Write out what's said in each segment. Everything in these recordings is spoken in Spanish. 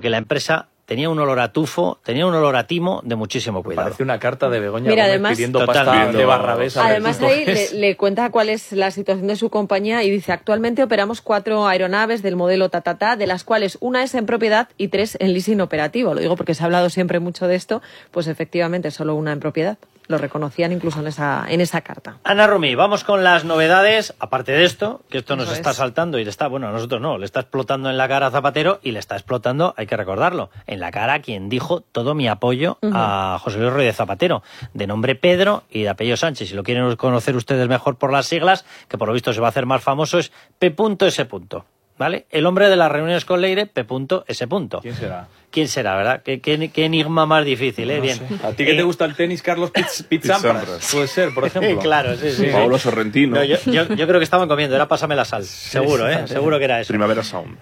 porque la empresa tenía un olor a tufo, tenía un olor a timo de muchísimo cuidado. Parece una carta de Begoña Mira, Gómez además, pidiendo pasta de Barrabés. Además ahí le cuenta cuál es la situación de su compañía y dice: actualmente operamos 4 aeronaves del modelo Tatata, de las cuales una es en propiedad y 3 en leasing operativo. Lo digo porque se ha hablado siempre mucho de esto, pues efectivamente solo una en propiedad. Lo reconocían incluso en esa carta. Ana Rumi, vamos con las novedades, aparte de esto, que esto nos Eso está es. saltando y le está, bueno, a nosotros no, le está explotando en la cara a Zapatero y le está explotando, hay que recordarlo, en la cara a quien dijo todo mi apoyo a José Luis Rodríguez Zapatero, de nombre Pedro y de apellido Sánchez. Si lo quieren conocer ustedes mejor por las siglas, que por lo visto se va a hacer más famoso, es P.S. ¿Vale? El hombre de las reuniones con Leire, P.S. ¿Quién será? ¿Quién será, verdad? Qué enigma más difícil, ¿eh? No Bien. sé. ¿A ti que te gusta el tenis, Carlos Pizzampras? Puede ser, por ejemplo. Claro, sí. Paolo Sorrentino. No, yo creo que estaban comiendo, era pásame la sal. Seguro, ¿eh? Seguro que era eso. Primavera Sound.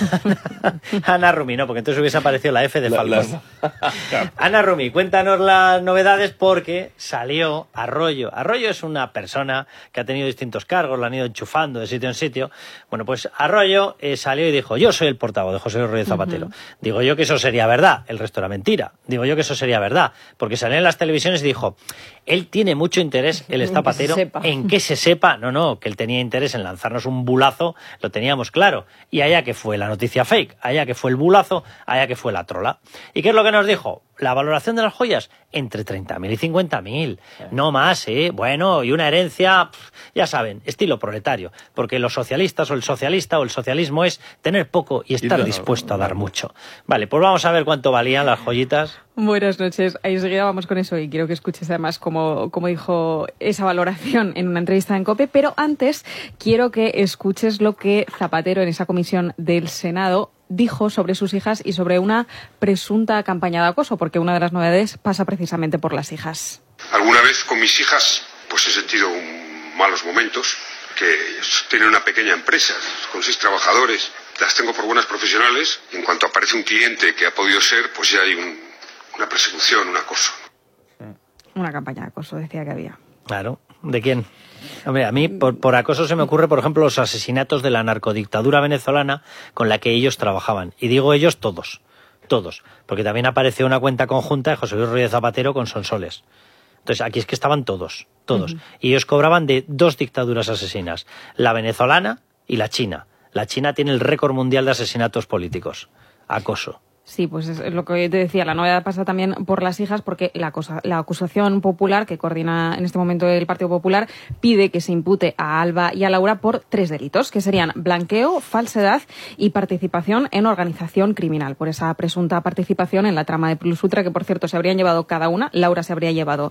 Ana Rumi, no, porque entonces hubiese aparecido la F de Falcón. Claro. Ana Rumi, cuéntanos las novedades porque salió Arroyo. Arroyo es una persona que ha tenido distintos cargos, la han ido enchufando de sitio en sitio. Bueno, pues Arroyo salió y dijo: yo soy el portavoz de José Luis Rodríguez Zapatero. Digo yo que eso sería verdad, el resto era mentira. Digo yo que eso sería verdad, porque salió en las televisiones y dijo: él tiene mucho interés, el Zapatero, en que se sepa. No, que él tenía interés en lanzarnos un bulazo, lo teníamos claro. Y allá que fue la noticia fake, allá que fue el bulazo, allá que fue la trola. ¿Y qué es lo que nos dijo? La valoración de las joyas, entre 30.000 y 50.000. No más, ¿eh? Bueno, y una herencia, ya saben, estilo proletario. Porque los socialistas o el socialismo es tener poco y estar dispuesto a dar mucho. Vale, pues vamos a ver cuánto valían las joyitas. Buenas noches. Ahí enseguida vamos con eso y quiero que escuches además cómo dijo esa valoración en una entrevista en COPE, pero antes quiero que escuches lo que Zapatero en esa comisión del Senado dijo sobre sus hijas y sobre una presunta campaña de acoso, porque una de las novedades pasa precisamente por las hijas. Alguna vez con mis hijas pues he sentido malos momentos, que tienen una pequeña empresa con 6 trabajadores, las tengo por buenas profesionales y en cuanto aparece un cliente que ha podido ser, pues ya hay una persecución, un acoso. Una campaña de acoso, decía que había. Claro, ¿de quién? Hombre, a mí por acoso se me ocurre, por ejemplo, los asesinatos de la narcodictadura venezolana con la que ellos trabajaban. Y digo ellos todos, porque también apareció una cuenta conjunta de José Luis Rodríguez Zapatero con Sonsoles. Entonces, aquí es que estaban todos. Y ellos cobraban de 2 dictaduras asesinas, la venezolana y la china. La China tiene el récord mundial de asesinatos políticos. Acoso. Sí, pues es lo que te decía, la novedad pasa también por las hijas porque la acusación popular que coordina en este momento el Partido Popular pide que se impute a Alba y a Laura por 3 delitos, que serían blanqueo, falsedad y participación en organización criminal, por esa presunta participación en la trama de Plus Ultra, que por cierto se habrían llevado cada una. Laura se habría llevado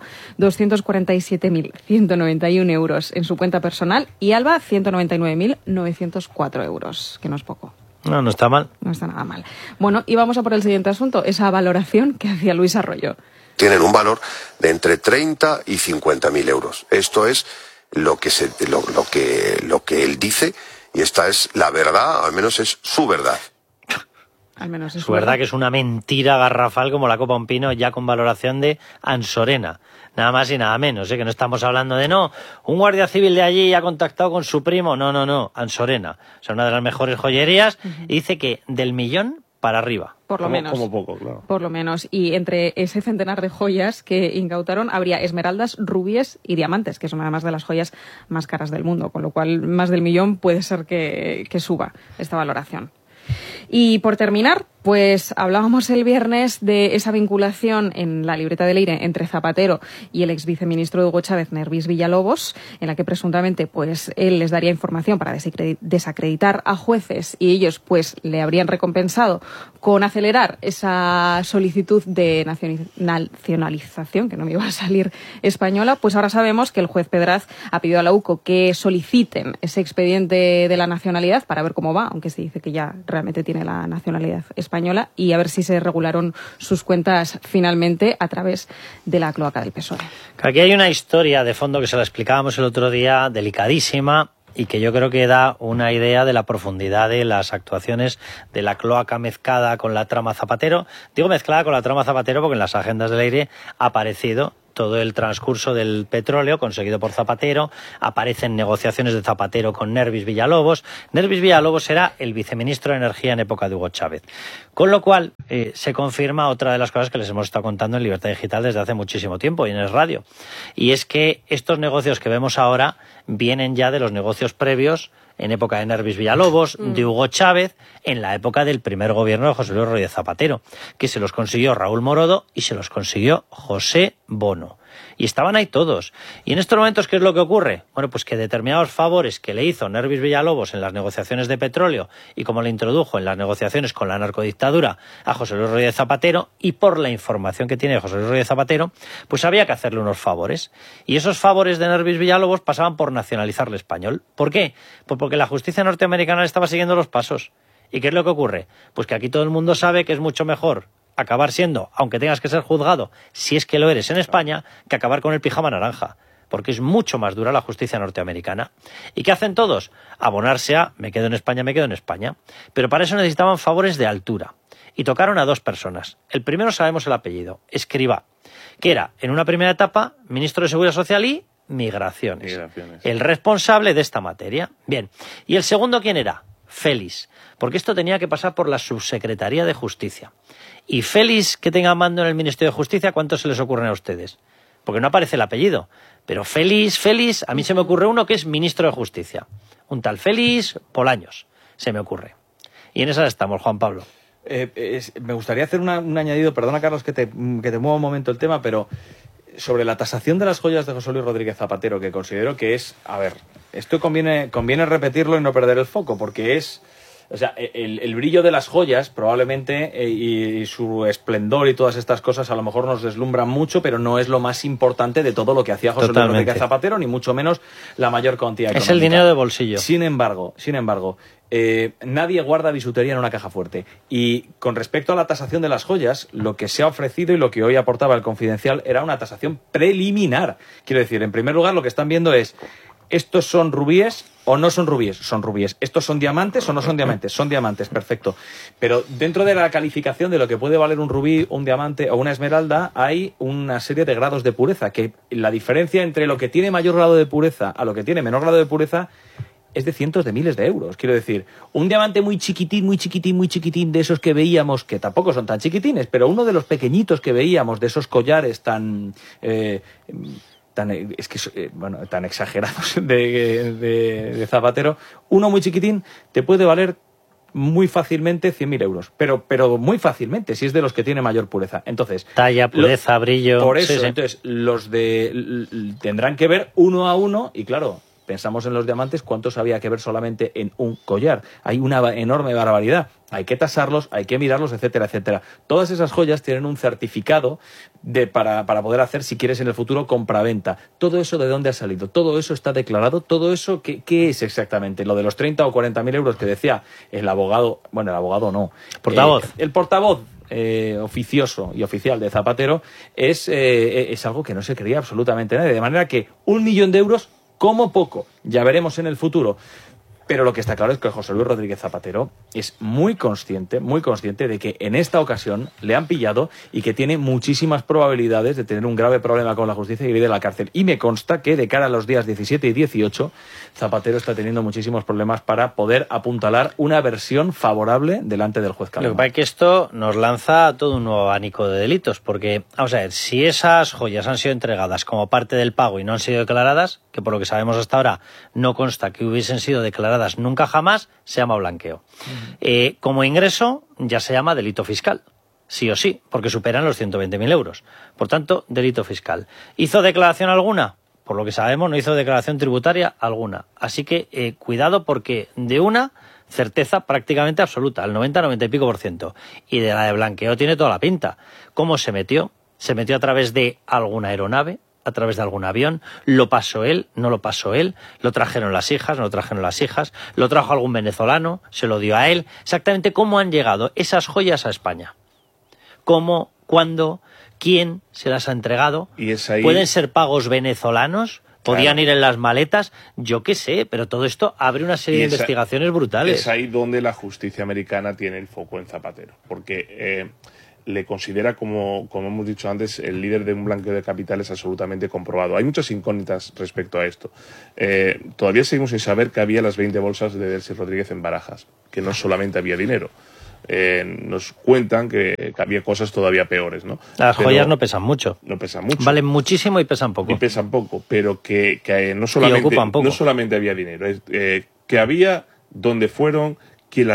247.191 euros en su cuenta personal y Alba 199.904 euros, que no es poco. No está mal. No está nada mal. Bueno, y vamos a por el siguiente asunto, esa valoración que hacía Luis Arroyo. Tienen un valor de entre 30 y 50.000 euros. Esto es lo que él dice y esta es la verdad, al menos es su verdad. Al menos es su verdad, que es una mentira garrafal como la copa un pino, ya con valoración de Ansorena. Nada más y nada menos, que no estamos hablando de un guardia civil de allí ha contactado con su primo, no, Ansorena. O sea, una de las mejores joyerías, y dice que del 1.000.000 para arriba. Por lo menos. Como poco, claro. Por lo menos. Y entre ese centenar de joyas que incautaron habría esmeraldas, rubíes y diamantes, que son además de las joyas más caras del mundo, con lo cual más del 1.000.000 puede ser que suba esta valoración. Y por terminar, pues hablábamos el viernes de esa vinculación en la libreta de Leire entre Zapatero y el ex viceministro de Hugo Chávez, Nervis Villalobos, en la que presuntamente pues él les daría información para desacreditar a jueces y ellos pues le habrían recompensado con acelerar esa solicitud de nacionalización, que no me iba a salir española. Pues ahora sabemos que el juez Pedraz ha pedido a la UCO que soliciten ese expediente de la nacionalidad para ver cómo va, aunque se dice que ya realmente tiene la nacionalidad española, y a ver si se regularon sus cuentas finalmente a través de la cloaca del PSOE. Aquí hay una historia de fondo que se la explicábamos el otro día, delicadísima, y que yo creo que da una idea de la profundidad de las actuaciones de la cloaca mezclada con la trama Zapatero. Digo mezclada con la trama Zapatero porque en las agendas del aire ha aparecido todo el transcurso del petróleo conseguido por Zapatero, aparecen negociaciones de Zapatero con Nervis Villalobos. Nervis Villalobos era el viceministro de Energía en época de Hugo Chávez. Con lo cual se confirma otra de las cosas que les hemos estado contando en Libertad Digital desde hace muchísimo tiempo y en Es Radio. Y es que estos negocios que vemos ahora vienen ya de los negocios previos en época de Nervis Villalobos, de Hugo Chávez, en la época del primer gobierno de José Luis Rodríguez Zapatero, que se los consiguió Raúl Morodo y se los consiguió José Bono. Y estaban ahí todos. Y en estos momentos, ¿qué es lo que ocurre? Bueno, pues que determinados favores que le hizo Nervis Villalobos en las negociaciones de petróleo y como le introdujo en las negociaciones con la narcodictadura a José Luis Rodríguez Zapatero, y por la información que tiene de José Luis Rodríguez Zapatero, pues había que hacerle unos favores. Y esos favores de Nervis Villalobos pasaban por nacionalizarle español. ¿Por qué? Pues porque la justicia norteamericana le estaba siguiendo los pasos. ¿Y qué es lo que ocurre? Pues que aquí todo el mundo sabe que es mucho mejor acabar siendo, aunque tengas que ser juzgado, si es que lo eres en España, que acabar con el pijama naranja, porque es mucho más dura la justicia norteamericana. ¿Y qué hacen todos? Abonarse a me quedo en España, me quedo en España. Pero para eso necesitaban favores de altura. Y tocaron a dos personas. El primero sabemos el apellido, Escrivá, que era, en una primera etapa, ministro de Seguridad Social y Migraciones. El responsable de esta materia. Bien. ¿Y el segundo quién era? Félix. Porque esto tenía que pasar por la Subsecretaría de Justicia. Y Félix, que tenga mando en el Ministerio de Justicia, ¿cuántos se les ocurren a ustedes? Porque no aparece el apellido. Pero Félix, a mí se me ocurre uno que es ministro de Justicia. Un tal Félix Bolaños, se me ocurre. Y en esas estamos, Juan Pablo. Me gustaría hacer un añadido, perdona Carlos que te mueva un momento el tema, pero sobre la tasación de las joyas de José Luis Rodríguez Zapatero, que considero que es, a ver, esto conviene repetirlo y no perder el foco, porque es... O sea, el brillo de las joyas probablemente y su esplendor y todas estas cosas a lo mejor nos deslumbran mucho, pero no es lo más importante de todo lo que hacía José Luis Rodríguez Zapatero, ni mucho menos la mayor cuantía económica. Es el dinero de bolsillo. Sin embargo, nadie guarda bisutería en una caja fuerte. Y con respecto a la tasación de las joyas, lo que se ha ofrecido y lo que hoy aportaba el Confidencial era una tasación preliminar. Quiero decir, en primer lugar, lo que están viendo es: ¿estos son rubíes o no son rubíes? Son rubíes. ¿Estos son diamantes o no son diamantes? Son diamantes, perfecto. Pero dentro de la calificación de lo que puede valer un rubí, un diamante o una esmeralda, hay una serie de grados de pureza, que la diferencia entre lo que tiene mayor grado de pureza a lo que tiene menor grado de pureza es de cientos de miles de euros. Quiero decir, un diamante muy chiquitín, de esos que veíamos, que tampoco son tan chiquitines, pero uno de los pequeñitos que veíamos, de esos collares tan exagerados de Zapatero, uno muy chiquitín te puede valer muy fácilmente 100.000 euros, pero muy fácilmente, si es de los que tiene mayor pureza. Entonces, talla, pureza, brillo. Por eso, sí. Entonces, tendrán que ver uno a uno, y claro, pensamos en los diamantes, ¿cuántos había que ver solamente en un collar? Hay una enorme barbaridad. Hay que tasarlos, hay que mirarlos, etcétera, etcétera. Todas esas joyas tienen un certificado para poder hacer, si quieres en el futuro, compraventa. ¿Todo eso de dónde ha salido? ¿Todo eso está declarado? ¿Todo eso qué es exactamente? Lo de los 30 o 40.000 euros que decía el abogado, bueno, el abogado no. Portavoz. El portavoz oficioso y oficial de Zapatero es algo que no se creía absolutamente nadie. De manera que 1 millón de euros, como poco, ya veremos en el futuro. Pero lo que está claro es que José Luis Rodríguez Zapatero es muy consciente de que en esta ocasión le han pillado y que tiene muchísimas probabilidades de tener un grave problema con la justicia y ir de la cárcel. Y me consta que de cara a los días 17 y 18, Zapatero está teniendo muchísimos problemas para poder apuntalar una versión favorable delante del juez Calamar. Lo que pasa es que esto nos lanza todo un nuevo abanico de delitos, porque, vamos a ver, si esas joyas han sido entregadas como parte del pago y no han sido declaradas, que por lo que sabemos hasta ahora no consta que hubiesen sido declaradas nunca jamás, se llama blanqueo. Como ingreso ya se llama delito fiscal, sí o sí, porque superan los 120.000 euros. Por tanto, delito fiscal. ¿Hizo declaración alguna? Por lo que sabemos, no hizo declaración tributaria alguna. Así que cuidado, porque de una certeza prácticamente absoluta, el 90 y pico %. Y de la de blanqueo tiene toda la pinta. ¿Cómo se metió? Se metió a través de alguna aeronave, a través de algún avión, lo pasó él, no lo pasó él, lo trajeron las hijas, no lo trajeron las hijas, lo trajo algún venezolano, se lo dio a él. Exactamente cómo han llegado esas joyas a España. ¿Cómo, cuándo, quién se las ha entregado? Y es ahí... ¿Pueden ser pagos venezolanos? ¿Podían ir en las maletas? Yo qué sé, pero todo esto abre una serie de investigaciones brutales. Es ahí donde la justicia americana tiene el foco en Zapatero, porque le considera, como hemos dicho antes, el líder de un blanqueo de capitales absolutamente comprobado. Hay muchas incógnitas respecto a esto. Todavía seguimos sin saber que había las 20 bolsas de Delcy Rodríguez en Barajas, que no solamente había dinero. Nos cuentan que había cosas todavía peores, ¿no? Las joyas no pesan mucho. No pesan mucho. Valen muchísimo y pesan poco. Y pesan poco, pero que no solamente había dinero, que había dónde fueron, quién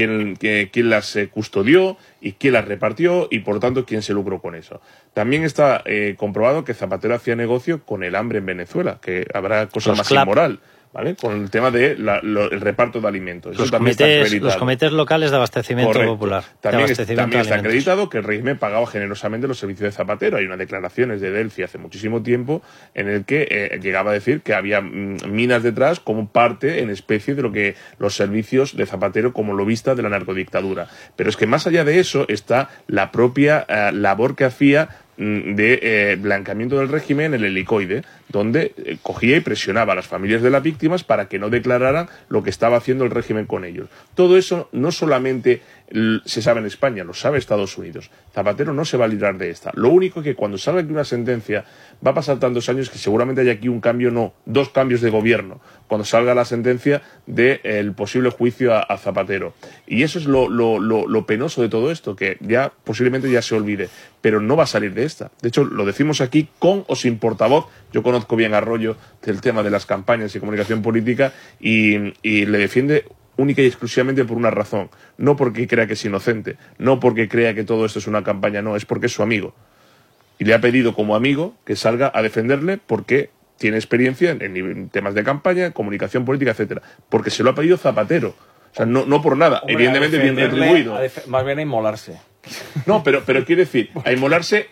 las custodió y quién las repartió y, por tanto, quién se lucró con eso. También está comprobado que Zapatero hacía negocio con el hambre en Venezuela, que habrá cosa más inmoral, ¿vale? Con el tema de el reparto de alimentos. Los comités locales de abastecimiento popular. También está acreditado que el régimen pagaba generosamente los servicios de Zapatero. Hay unas declaraciones de Delcy hace muchísimo tiempo en el que llegaba a decir que había minas detrás como parte en especie de lo que los servicios de Zapatero como lobista de la narcodictadura. Pero es que más allá de eso está la propia labor que hacía de blanqueamiento del régimen en el helicoide, donde cogía y presionaba a las familias de las víctimas para que no declararan lo que estaba haciendo el régimen con ellos. Todo eso no solamente se sabe en España, lo sabe Estados Unidos. Zapatero no se va a librar de esta. Lo único que cuando salga aquí una sentencia va a pasar tantos años que seguramente hay aquí un cambio, no, 2 cambios de gobierno, cuando salga la sentencia del posible juicio a Zapatero. Y eso es lo penoso de todo esto, que ya posiblemente ya se olvide, pero no va a salir de esta. De hecho, lo decimos aquí con o sin portavoz. Yo conozco bien a Arroyo del tema de las campañas y comunicación política y le defiende única y exclusivamente por una razón. No porque crea que es inocente, no porque crea que todo esto es una campaña, no, es porque es su amigo. Y le ha pedido como amigo que salga a defenderle porque tiene experiencia en temas de campaña, en comunicación política, etcétera. Porque se lo ha pedido Zapatero. O sea, no por nada. Hombre, evidentemente bien retribuido. Más bien a inmolarse. No, pero quiere decir, a inmolarse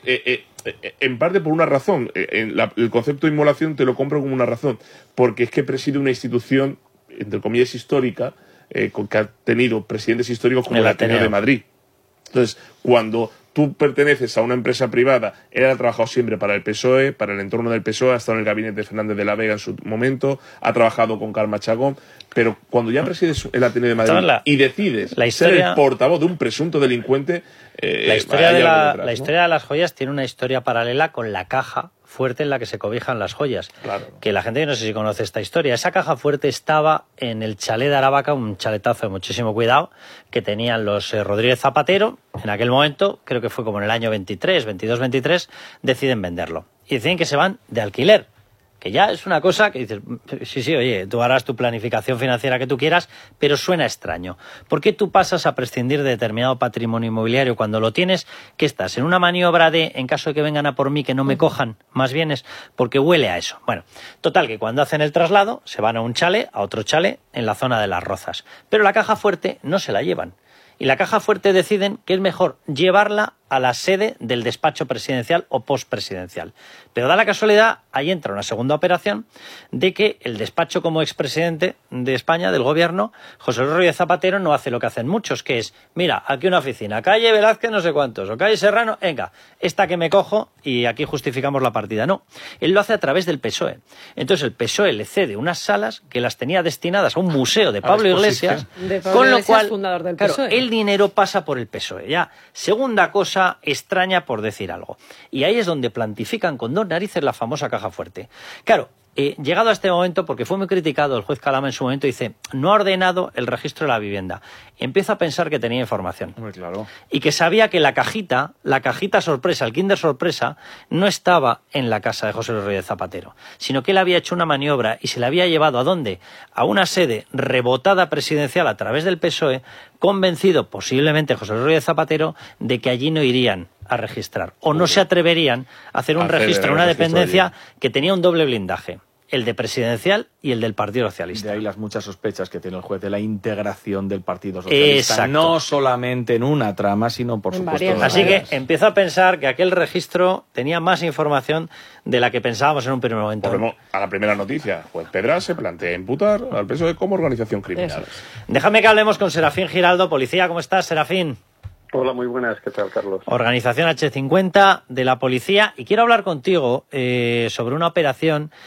en parte por una razón. El concepto de inmolación te lo compro como una razón. Porque es que preside una institución, entre comillas, histórica, que ha tenido presidentes históricos como el Ateneo de Madrid. Entonces, cuando tú perteneces a una empresa privada, él ha trabajado siempre para el PSOE, para el entorno del PSOE, ha estado en el gabinete de Fernández de la Vega en su momento, ha trabajado con Carme Chagón, pero cuando ya presides el Ateneo de Madrid y decides ser el portavoz de un presunto delincuente... La historia de las joyas tiene una historia paralela con la caja fuerte en la que se cobijan las joyas. Claro. Que la gente no sé si conoce esta historia. Esa caja fuerte estaba en el chalet de Aravaca, un chaletazo de muchísimo cuidado, que tenían los Rodríguez Zapatero. En aquel momento, creo que fue como en el año 22-23, deciden venderlo. Y deciden que se van de alquiler. Que ya es una cosa que dices, sí, oye, tú harás tu planificación financiera que tú quieras, pero suena extraño. ¿Por qué tú pasas a prescindir de determinado patrimonio inmobiliario cuando lo tienes? ¿Qué estás? ¿En una maniobra de, en caso de que vengan a por mí, que no me cojan más bienes? Porque huele a eso. Bueno, total, que cuando hacen el traslado, se van a un chalet, a otro chalet, en la zona de Las Rozas. Pero la caja fuerte no se la llevan. Y la caja fuerte deciden que es mejor llevarla a la sede del despacho presidencial o postpresidencial. Pero da la casualidad, ahí entra una segunda operación, de que el despacho como expresidente de España, del gobierno, José Luis Rodríguez Zapatero, no hace lo que hacen muchos, que es, mira, aquí una oficina, calle Velázquez no sé cuántos, o calle Serrano, venga, esta que me cojo y aquí justificamos la partida. No, él lo hace a través del PSOE. Entonces el PSOE le cede unas salas que las tenía destinadas a un museo de Pablo Iglesias, con lo cual, fundador del claro, PSOE. el dinero pasa por el PSOE. Ya, segunda cosa extraña por decir algo. Y ahí es donde plantifican con 2 narices la famosa caja fuerte. Claro, llegado a este momento, porque fue muy criticado el juez Calama en su momento, dice, no ha ordenado el registro de la vivienda. Empiezo a pensar que tenía información. Muy claro. Y que sabía que la cajita sorpresa, el Kinder sorpresa, no estaba en la casa de José Luis Rodríguez Zapatero, sino que él había hecho una maniobra y se la había llevado ¿a dónde? A una sede rebotada presidencial a través del PSOE, convencido posiblemente José Luis Rodríguez Zapatero de que allí no irían a registrar o no se atreverían a hacer un registro en una dependencia que tenía un doble blindaje, el de presidencial y el del Partido Socialista. De ahí las muchas sospechas que tiene el juez de la integración del Partido Socialista. Exacto. No solamente en una trama, sino por supuesto... Así que empiezo a pensar que aquel registro tenía más información de la que pensábamos en un primer momento. Volvemos a la primera noticia. Juez Pedra se plantea imputar al PSOE como organización criminal. Déjame que hablemos con Serafín Giraldo, policía. ¿Cómo estás, Serafín? Hola, muy buenas. ¿Qué tal, Carlos? Organización H50 de la policía. Y quiero hablar contigo sobre una operación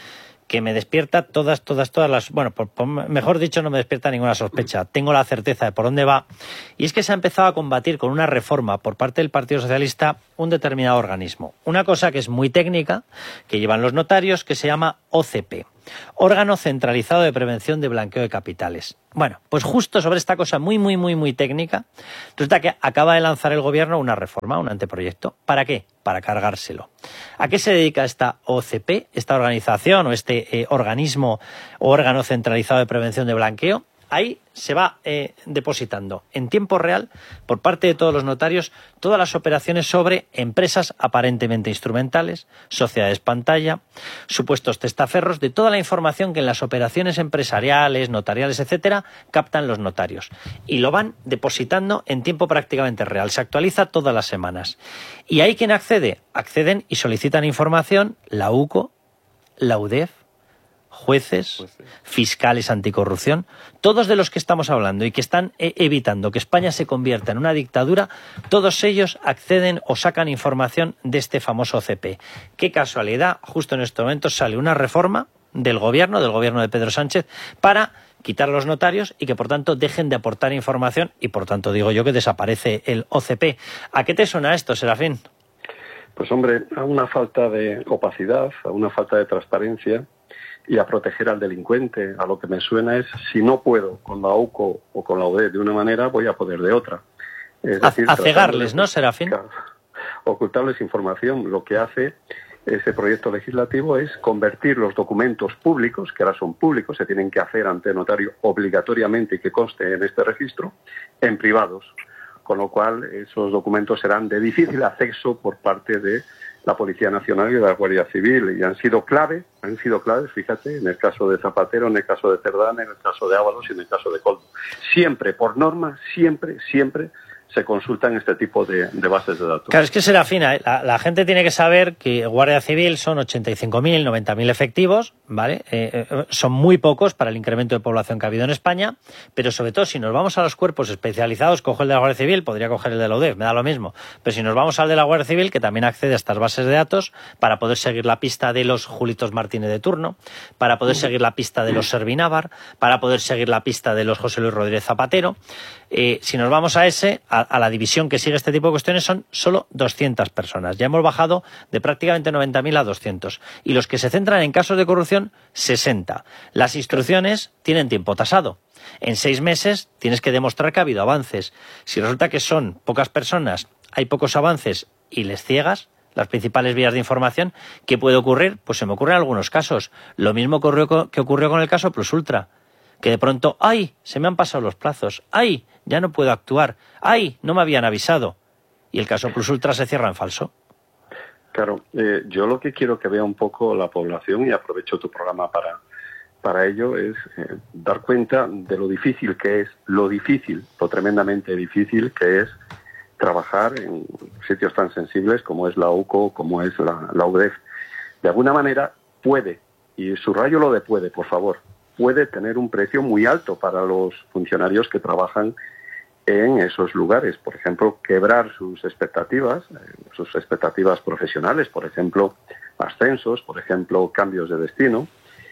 que me despierta todas las... Bueno, mejor dicho, no me despierta ninguna sospecha. Tengo la certeza de por dónde va. Y es que se ha empezado a combatir con una reforma por parte del Partido Socialista un determinado organismo. Una cosa que es muy técnica, que llevan los notarios, que se llama OCP. Órgano Centralizado de Prevención de Blanqueo de Capitales. Bueno, pues justo sobre esta cosa muy técnica, resulta que acaba de lanzar el gobierno una reforma, un anteproyecto. ¿Para qué? Para cargárselo. ¿A qué se dedica esta OCP, esta organización o este organismo o órgano centralizado de prevención de blanqueo? Ahí se va depositando en tiempo real por parte de todos los notarios todas las operaciones sobre empresas aparentemente instrumentales, sociedades pantalla, supuestos testaferros, de toda la información que en las operaciones empresariales, notariales, etcétera, captan los notarios. Y lo van depositando en tiempo prácticamente real. Se actualiza todas las semanas. ¿Y ahí quién accede? Acceden y solicitan información la UCO, la UDEF, jueces, fiscales anticorrupción, todos de los que estamos hablando y que están evitando que España se convierta en una dictadura, todos ellos acceden o sacan información de este famoso OCP. Qué casualidad, justo en estos momentos sale una reforma del gobierno de Pedro Sánchez, para quitar a los notarios y que por tanto dejen de aportar información y por tanto digo yo que desaparece el OCP. ¿A qué te suena esto, Serafín? Pues hombre, a una falta de opacidad, a una falta de transparencia y a proteger al delincuente. A lo que me suena es, si no puedo con la UCO o con la UDEF de una manera, voy a poder de otra. Es decir, a cegarles, ¿no, Serafín? Ocultarles información. Lo que hace ese proyecto legislativo es convertir los documentos públicos, que ahora son públicos, se tienen que hacer ante notario obligatoriamente y que conste en este registro, en privados. Con lo cual, esos documentos serán de difícil acceso por parte de la Policía Nacional y de la Guardia Civil, y han sido claves, fíjate, en el caso de Zapatero, en el caso de Cerdán, en el caso de Ábalos y en el caso de Coldo. Siempre, por norma, siempre se consultan este tipo de bases de datos. Claro, es que Serafín, la gente tiene que saber que Guardia Civil son 85.000, 90.000 efectivos, ¿vale? Son muy pocos para el incremento de población que ha habido en España, pero sobre todo si nos vamos a los cuerpos especializados, cojo el de la Guardia Civil, podría coger el de la UDEF, me da lo mismo, pero si nos vamos al de la Guardia Civil, que también accede a estas bases de datos para poder seguir la pista de los Julitos Martínez de turno, para poder seguir la pista de los Servinávar, para poder seguir la pista de los José Luis Rodríguez Zapatero, si nos vamos a a la división que sigue este tipo de cuestiones, son solo 200 personas. Ya hemos bajado de prácticamente 90.000 a 200. Y los que se centran en casos de corrupción, 60. Las instrucciones tienen tiempo tasado. En 6 meses tienes que demostrar que ha habido avances. Si resulta que son pocas personas, hay pocos avances y les ciegas las principales vías de información, ¿qué puede ocurrir? Pues se me ocurren algunos casos. Lo mismo que ocurrió con el caso Plus Ultra. Que de pronto, ¡ay! Se me han pasado los plazos. ¡Ay! Ya no puedo actuar. ¡Ay! No me habían avisado. Y el caso Plus Ultra se cierra en falso. Claro, yo lo que quiero que vea un poco la población, y aprovecho tu programa para ello, es dar cuenta de lo difícil que es, lo tremendamente difícil que es trabajar en sitios tan sensibles como es la UCO, como es la UDEF. De alguna manera puede, y subrayo lo de puede, por favor, puede tener un precio muy alto para los funcionarios que trabajan en esos lugares. Por ejemplo, quebrar sus expectativas profesionales, por ejemplo, ascensos, por ejemplo, cambios de destino.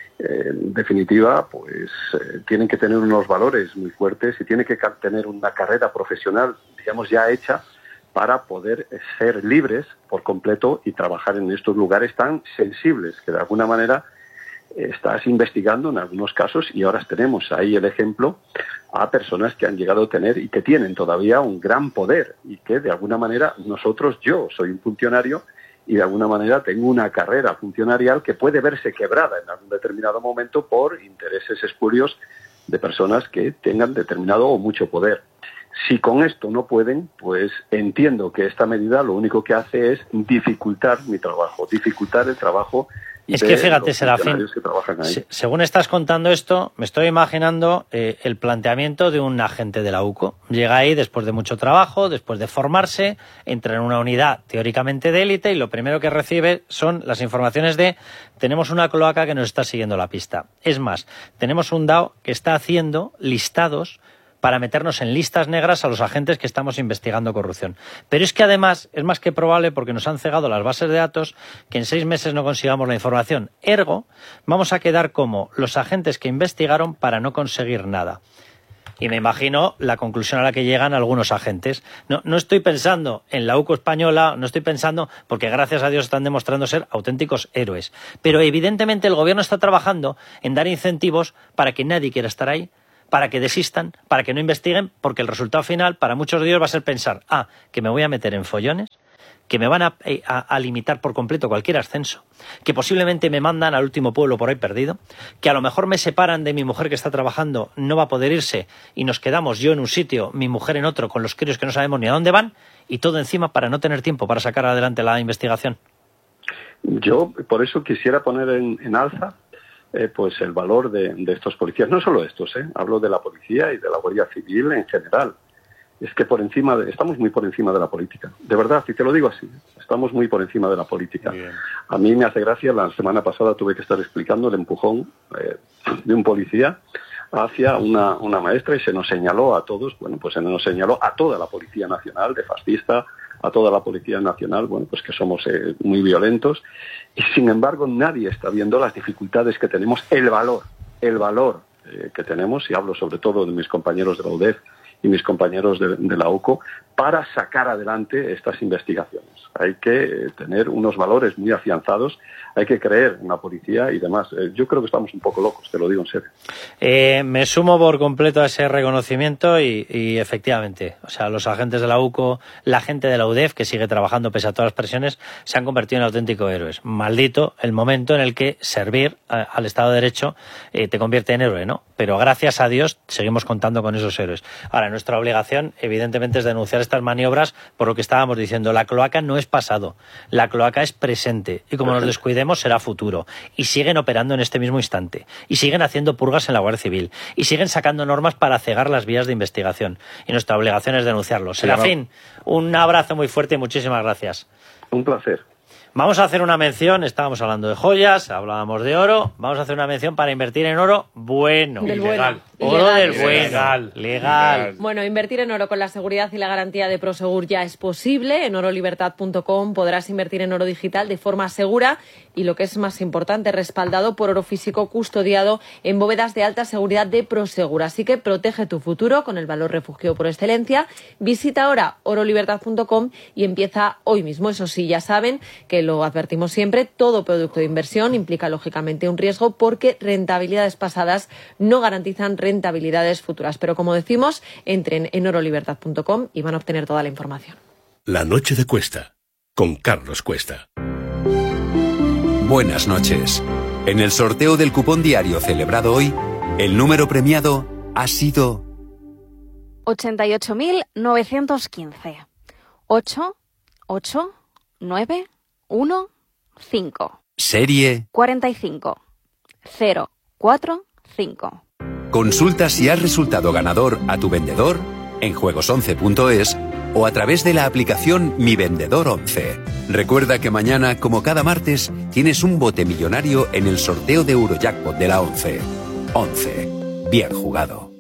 En definitiva, pues tienen que tener unos valores muy fuertes y tienen que tener una carrera profesional, digamos, ya hecha para poder ser libres por completo y trabajar en estos lugares tan sensibles que de alguna manera estás investigando en algunos casos, y ahora tenemos ahí el ejemplo a personas que han llegado a tener y que tienen todavía un gran poder y que de alguna manera yo soy un funcionario y de alguna manera tengo una carrera funcionarial que puede verse quebrada en algún determinado momento por intereses espurios de personas que tengan determinado o mucho poder. Si con esto no pueden, pues entiendo que esta medida lo único que hace es dificultar mi trabajo, dificultar el trabajo. Es que fíjate, Serafín, según estás contando esto, me estoy imaginando el planteamiento de un agente de la UCO. Llega ahí después de mucho trabajo, después de formarse, entra en una unidad teóricamente de élite y lo primero que recibe son las informaciones de tenemos una cloaca que nos está siguiendo la pista. Es más, tenemos un DAO que está haciendo listados para meternos en listas negras a los agentes que estamos investigando corrupción. Pero es que además es más que probable, porque nos han cegado las bases de datos, que en 6 meses no consigamos la información. Ergo, vamos a quedar como los agentes que investigaron para no conseguir nada. Y me imagino la conclusión a la que llegan algunos agentes. No estoy pensando en la UCO española, no estoy pensando, porque gracias a Dios están demostrando ser auténticos héroes. Pero evidentemente el gobierno está trabajando en dar incentivos para que nadie quiera estar ahí, para que desistan, para que no investiguen, porque el resultado final para muchos de ellos va a ser pensar, que me voy a meter en follones, que me van a limitar por completo cualquier ascenso, que posiblemente me mandan al último pueblo por ahí perdido, que a lo mejor me separan de mi mujer que está trabajando, no va a poder irse y nos quedamos yo en un sitio, mi mujer en otro, con los críos que no sabemos ni a dónde van, y todo encima para no tener tiempo para sacar adelante la investigación. Yo por eso quisiera poner en alza pues el valor de estos policías, no solo estos, hablo de la policía y de la Guardia Civil en general. Es que estamos muy por encima de la política. De verdad, y te lo digo así, estamos muy por encima de la política. Bien. A mí me hace gracia, la semana pasada tuve que estar explicando el empujón de un policía hacia una maestra y se nos señaló a todos, se nos señaló a toda la Policía Nacional de fascista, a toda la Policía Nacional, que somos muy violentos, y sin embargo nadie está viendo las dificultades que tenemos, el valor que tenemos, y hablo sobre todo de mis compañeros de la UDEF, y mis compañeros de la UCO, para sacar adelante estas investigaciones. Hay que tener unos valores muy afianzados, hay que creer en la policía y demás. Yo creo que estamos un poco locos, te lo digo en serio. Me sumo por completo a ese reconocimiento y efectivamente, o sea, los agentes de la UCO, la gente de la UDEF, que sigue trabajando pese a todas las presiones, se han convertido en auténticos héroes. Maldito el momento en el que servir al Estado de Derecho te convierte en héroe, ¿no? Pero gracias a Dios seguimos contando con esos héroes. Ahora, nuestra obligación, evidentemente, es denunciar estas maniobras por lo que estábamos diciendo. La cloaca no es pasado, la cloaca es presente y como nos descuidemos será futuro. Y siguen operando en este mismo instante. Y siguen haciendo purgas en la Guardia Civil. Y siguen sacando normas para cegar las vías de investigación. Y nuestra obligación es denunciarlo. Serafín, un abrazo muy fuerte y muchísimas gracias. Un placer. Vamos a hacer una mención, estábamos hablando de joyas, hablábamos de oro, vamos a hacer una mención para invertir en oro bueno. Legal. Oro del bueno. Legal. Bueno, invertir en oro con la seguridad y la garantía de Prosegur ya es posible. En orolibertad.com podrás invertir en oro digital de forma segura y, lo que es más importante, respaldado por oro físico custodiado en bóvedas de alta seguridad de Prosegur. Así que protege tu futuro con el valor refugio por excelencia. Visita ahora orolibertad.com y empieza hoy mismo. Eso sí, ya saben que lo advertimos siempre, todo producto de inversión implica lógicamente un riesgo porque rentabilidades pasadas no garantizan rentabilidades futuras. Pero como decimos, entren en orolibertad.com y van a obtener toda la información. La noche de Cuesta, con Carlos Cuesta. Buenas noches. En el sorteo del cupón diario celebrado hoy, el número premiado ha sido 88.915. 8, 8, 9, 1, 5. Serie 45 0, 4, 5. Consulta si has resultado ganador a tu vendedor en juegos11.es o a través de la aplicación Mi Vendedor 11. Recuerda que mañana, como cada martes, tienes un bote millonario en el sorteo de Eurojackpot de la 11. 11. Bien jugado.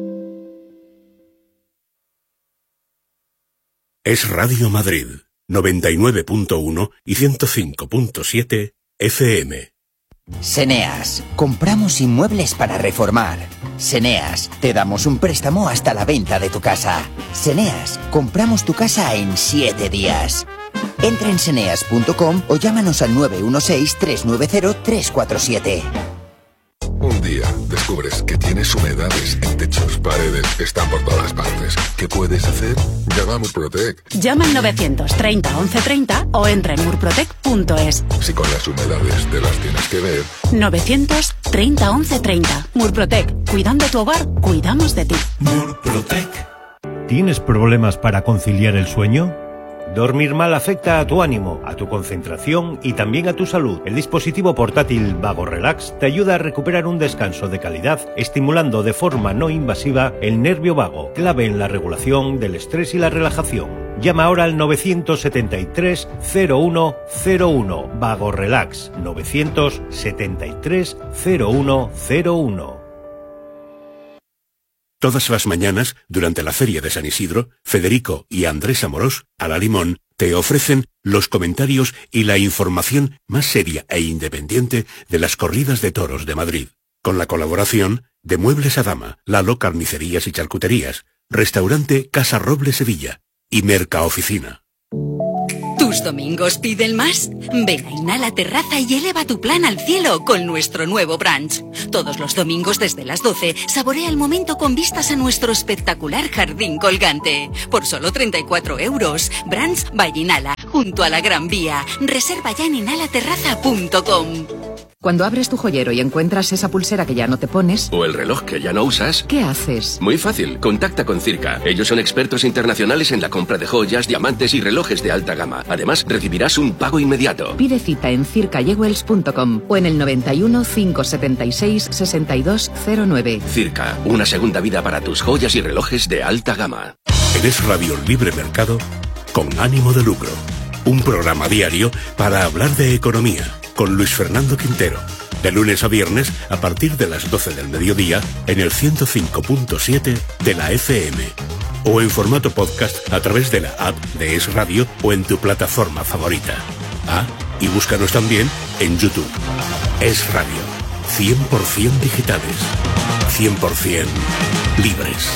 Es Radio Madrid, 99.1 y 105.7 FM. Seneas, compramos inmuebles para reformar. Seneas, te damos un préstamo hasta la venta de tu casa. Seneas, compramos tu casa en 7 días. Entra en seneas.com o llámanos al 916-390-347. Un día descubres que tienes humedades en techos, paredes, están por todas partes. ¿Qué puedes hacer? Llama a Murprotec. Llama al 930 1130 o entra en murprotec.es. Si con las humedades te las tienes que ver. 930 1130. Murprotec. Cuidando tu hogar, cuidamos de ti. Murprotec. ¿Tienes problemas para conciliar el sueño? Dormir mal afecta a tu ánimo, a tu concentración y también a tu salud. El dispositivo portátil Vago Relax te ayuda a recuperar un descanso de calidad, estimulando de forma no invasiva el nervio vago, clave en la regulación del estrés y la relajación. Llama ahora al 973 0101. Vago Relax 973 0101. Todas las mañanas, durante la Feria de San Isidro, Federico y Andrés Amorós, a la Limón, te ofrecen los comentarios y la información más seria e independiente de las corridas de toros de Madrid. Con la colaboración de Muebles a Dama, Lalo Carnicerías y Charcuterías, Restaurante Casa Roble Sevilla y Mercaoficina. ¿Tus domingos piden más? Ven a Inhala Terraza y eleva tu plan al cielo con nuestro nuevo brunch. Todos los domingos desde las 12, saborea el momento con vistas a nuestro espectacular jardín colgante. Por solo 34 €. Brunch by Inhala, junto a la Gran Vía. Reserva ya en inhalaterraza.com. Cuando abres tu joyero y encuentras esa pulsera que ya no te pones... O el reloj que ya no usas... ¿Qué haces? Muy fácil, contacta con Circa. Ellos son expertos internacionales en la compra de joyas, diamantes y relojes de alta gama. Además, recibirás un pago inmediato. Pide cita en circajewels.com o en el 91 576 6209. Circa, una segunda vida para tus joyas y relojes de alta gama. En Es Radio Libre Mercado, con ánimo de lucro. Un programa diario para hablar de economía, con Luis Fernando Quintero, de lunes a viernes a partir de las 12 del mediodía en el 105.7 de la FM o en formato podcast a través de la app de Es Radio o en tu plataforma favorita. Ah, y búscanos también en YouTube. Es Radio, 100% digitales, 100% libres.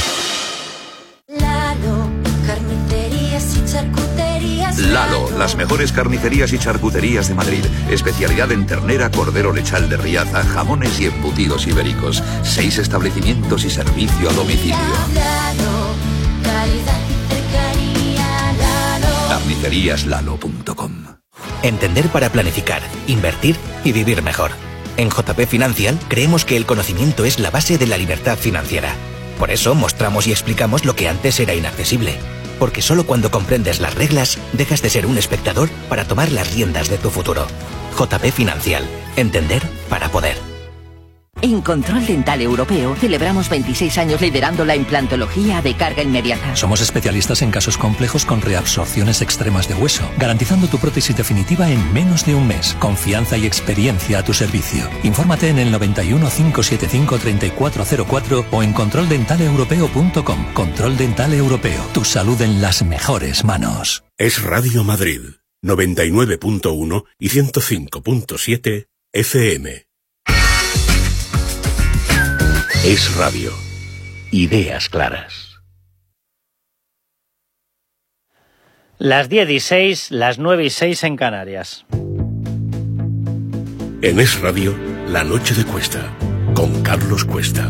Lalo, carnicerías y charcuterías. Lalo, las mejores carnicerías y charcuterías de Madrid. Especialidad en ternera, cordero lechal de Riaza, jamones y embutidos ibéricos. 6 establecimientos y servicio a domicilio. Lalo, calidad y cercanía. Lalo. Carniceríaslalo.com. Entender para planificar, invertir y vivir mejor. En JP Financial creemos que el conocimiento es la base de la libertad financiera. Por eso mostramos y explicamos lo que antes era inaccesible. Porque solo cuando comprendes las reglas, dejas de ser un espectador para tomar las riendas de tu futuro. JP Financial. Entender para poder. En Control Dental Europeo celebramos 26 años liderando la implantología de carga inmediata. Somos especialistas en casos complejos con reabsorciones extremas de hueso, garantizando tu prótesis definitiva en menos de un mes. Confianza y experiencia a tu servicio. Infórmate en el 91 575 3404 o en controldentaleeuropeo.com. Control Dental Europeo. Tu salud en las mejores manos. Es Radio Madrid, 99.1 y 105.7 FM. Es Radio. Ideas claras. Las 10:06, las 9:06 en Canarias. En Es Radio, La Noche de Cuesta, con Carlos Cuesta.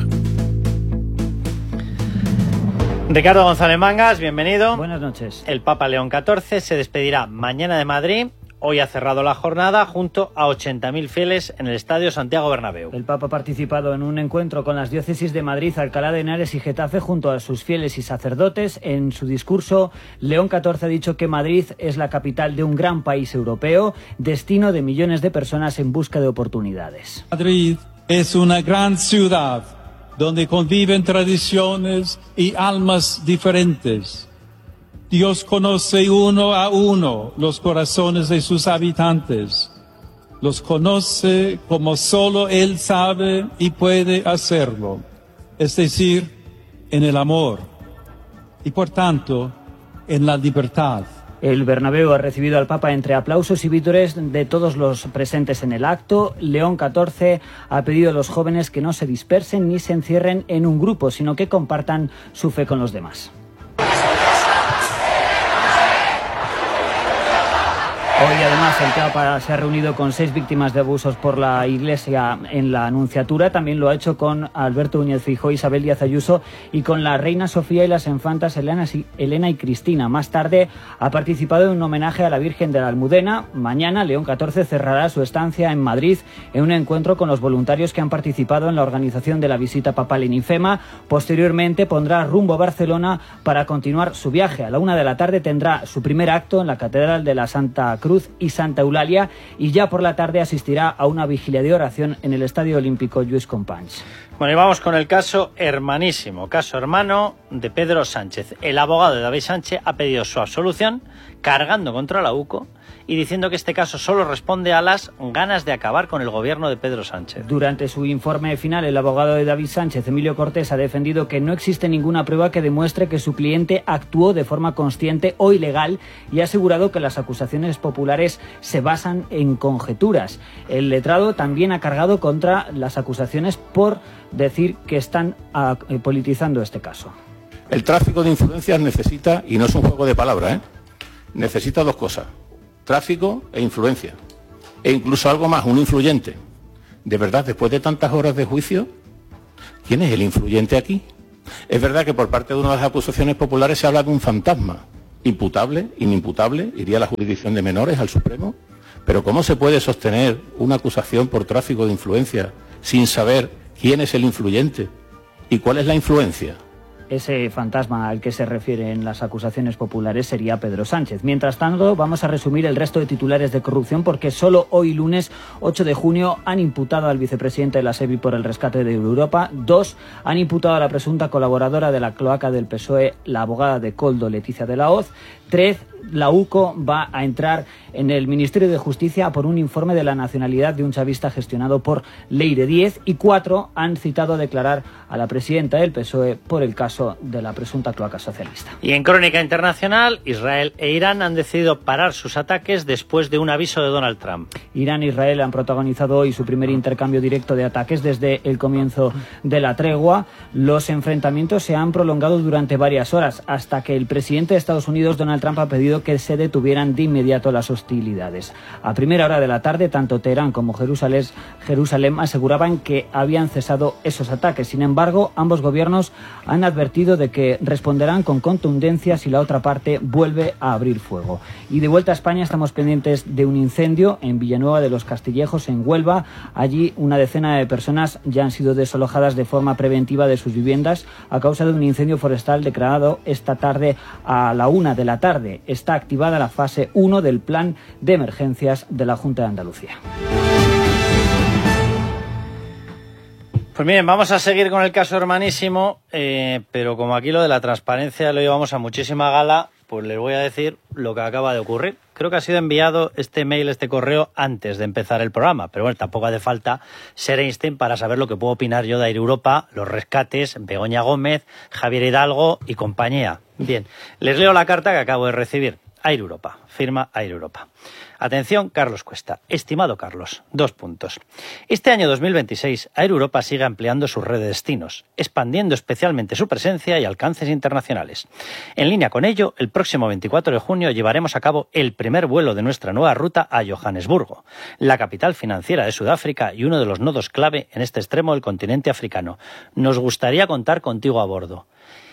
Ricardo González Mangas, bienvenido. Buenas noches. El Papa León XIV se despedirá mañana de Madrid. Hoy ha cerrado la jornada junto a 80.000 fieles en el Estadio Santiago Bernabéu. El Papa ha participado en un encuentro con las diócesis de Madrid, Alcalá de Henares y Getafe junto a sus fieles y sacerdotes. En su discurso, León XIV ha dicho que Madrid es la capital de un gran país europeo, destino de millones de personas en busca de oportunidades. Madrid es una gran ciudad donde conviven tradiciones y almas diferentes. Dios conoce uno a uno los corazones de sus habitantes. Los conoce como solo Él sabe y puede hacerlo, es decir, en el amor y por tanto en la libertad. El Bernabéu ha recibido al Papa entre aplausos y vítores de todos los presentes en el acto. León XIV ha pedido a los jóvenes que no se dispersen ni se encierren en un grupo, sino que compartan su fe con los demás. Hoy además el Papa se ha reunido con 6 víctimas de abusos por la Iglesia en la Anunciatura. También lo ha hecho con Alberto Núñez Feijóo, Isabel Díaz Ayuso y con la reina Sofía y las infantas Elena y Cristina. Más tarde ha participado en un homenaje a la Virgen de la Almudena. Mañana León XIV cerrará su estancia en Madrid en un encuentro con los voluntarios que han participado en la organización de la visita papal en IFEMA. Posteriormente pondrá rumbo a Barcelona para continuar su viaje. A la 1 de la tarde tendrá su primer acto en la Catedral de la Santa Cruz y Santa Eulalia y ya por la tarde asistirá a una vigilia de oración en el Estadio Olímpico Lluís Companys. Bueno, y vamos con el caso hermanísimo, caso hermano de Pedro Sánchez. El abogado de David Sánchez ha pedido su absolución, cargando contra la UCO y diciendo que este caso solo responde a las ganas de acabar con el gobierno de Pedro Sánchez. Durante su informe final, el abogado de David Sánchez, Emilio Cortés, ha defendido que no existe ninguna prueba que demuestre que su cliente actuó de forma consciente o ilegal y ha asegurado que las acusaciones populares se basan en conjeturas. El letrado también ha cargado contra las acusaciones por decir que están politizando este caso. El tráfico de influencias necesita, y no es un juego de palabras, necesita dos cosas: tráfico e influencia, e incluso algo más, un influyente. De verdad, después de tantas horas de juicio, ¿quién es el influyente aquí? Es verdad que por parte de una de las acusaciones populares se habla de un fantasma, imputable, inimputable, iría a la jurisdicción de menores, al Supremo, pero ¿cómo se puede sostener una acusación por tráfico de influencia sin saber quién es el influyente y cuál es la influencia? Ese fantasma al que se refieren las acusaciones populares sería Pedro Sánchez. Mientras tanto, vamos a resumir el resto de titulares de corrupción porque solo hoy lunes 8 de junio han imputado al vicepresidente de la SEBI por el rescate de Europa. 2 han imputado a la presunta colaboradora de la cloaca del PSOE, la abogada de Koldo, Leticia de la Hoz. 3, la UCO va a entrar en el Ministerio de Justicia por un informe de la nacionalidad de un chavista gestionado por Leire Díez. Y 4 han citado a declarar a la presidenta del PSOE por el caso de la presunta cloaca socialista. Y en crónica internacional, Israel e Irán han decidido parar sus ataques después de un aviso de Donald Trump. Irán e Israel han protagonizado hoy su primer intercambio directo de ataques desde el comienzo de la tregua. Los enfrentamientos se han prolongado durante varias horas hasta que el presidente de Estados Unidos, Donald Trump, ha pedido que se detuvieran de inmediato las hostilidades. A primera hora de la tarde, tanto Teherán como Jerusalén aseguraban que habían cesado esos ataques. Sin embargo, ambos gobiernos han advertido de que responderán con contundencia si la otra parte vuelve a abrir fuego. Y de vuelta a España, estamos pendientes de un incendio en Villanueva de los Castillejos, en Huelva. Allí una decena de personas ya han sido desalojadas de forma preventiva de sus viviendas a causa de un incendio forestal declarado esta tarde a la 1 de la tarde. Está activada la fase 1 del plan de emergencias de la Junta de Andalucía. Pues miren, vamos a seguir con el caso hermanísimo, pero como aquí lo de la transparencia lo llevamos a muchísima gala, pues les voy a decir lo que acaba de ocurrir. Creo que ha sido enviado este mail, este correo, antes de empezar el programa, pero bueno, tampoco hace falta ser Einstein para saber lo que puedo opinar yo de Air Europa, los rescates, Begoña Gómez, Javier Hidalgo y compañía. Bien, les leo la carta que acabo de recibir. Air Europa, firma Air Europa. Atención, Carlos Cuesta. Estimado Carlos, 2 puntos. Este año 2026, Air Europa sigue ampliando su red de destinos, expandiendo especialmente su presencia y alcances internacionales. En línea con ello, el próximo 24 de junio llevaremos a cabo el primer vuelo de nuestra nueva ruta a Johannesburgo, la capital financiera de Sudáfrica y uno de los nodos clave en este extremo del continente africano. Nos gustaría contar contigo a bordo.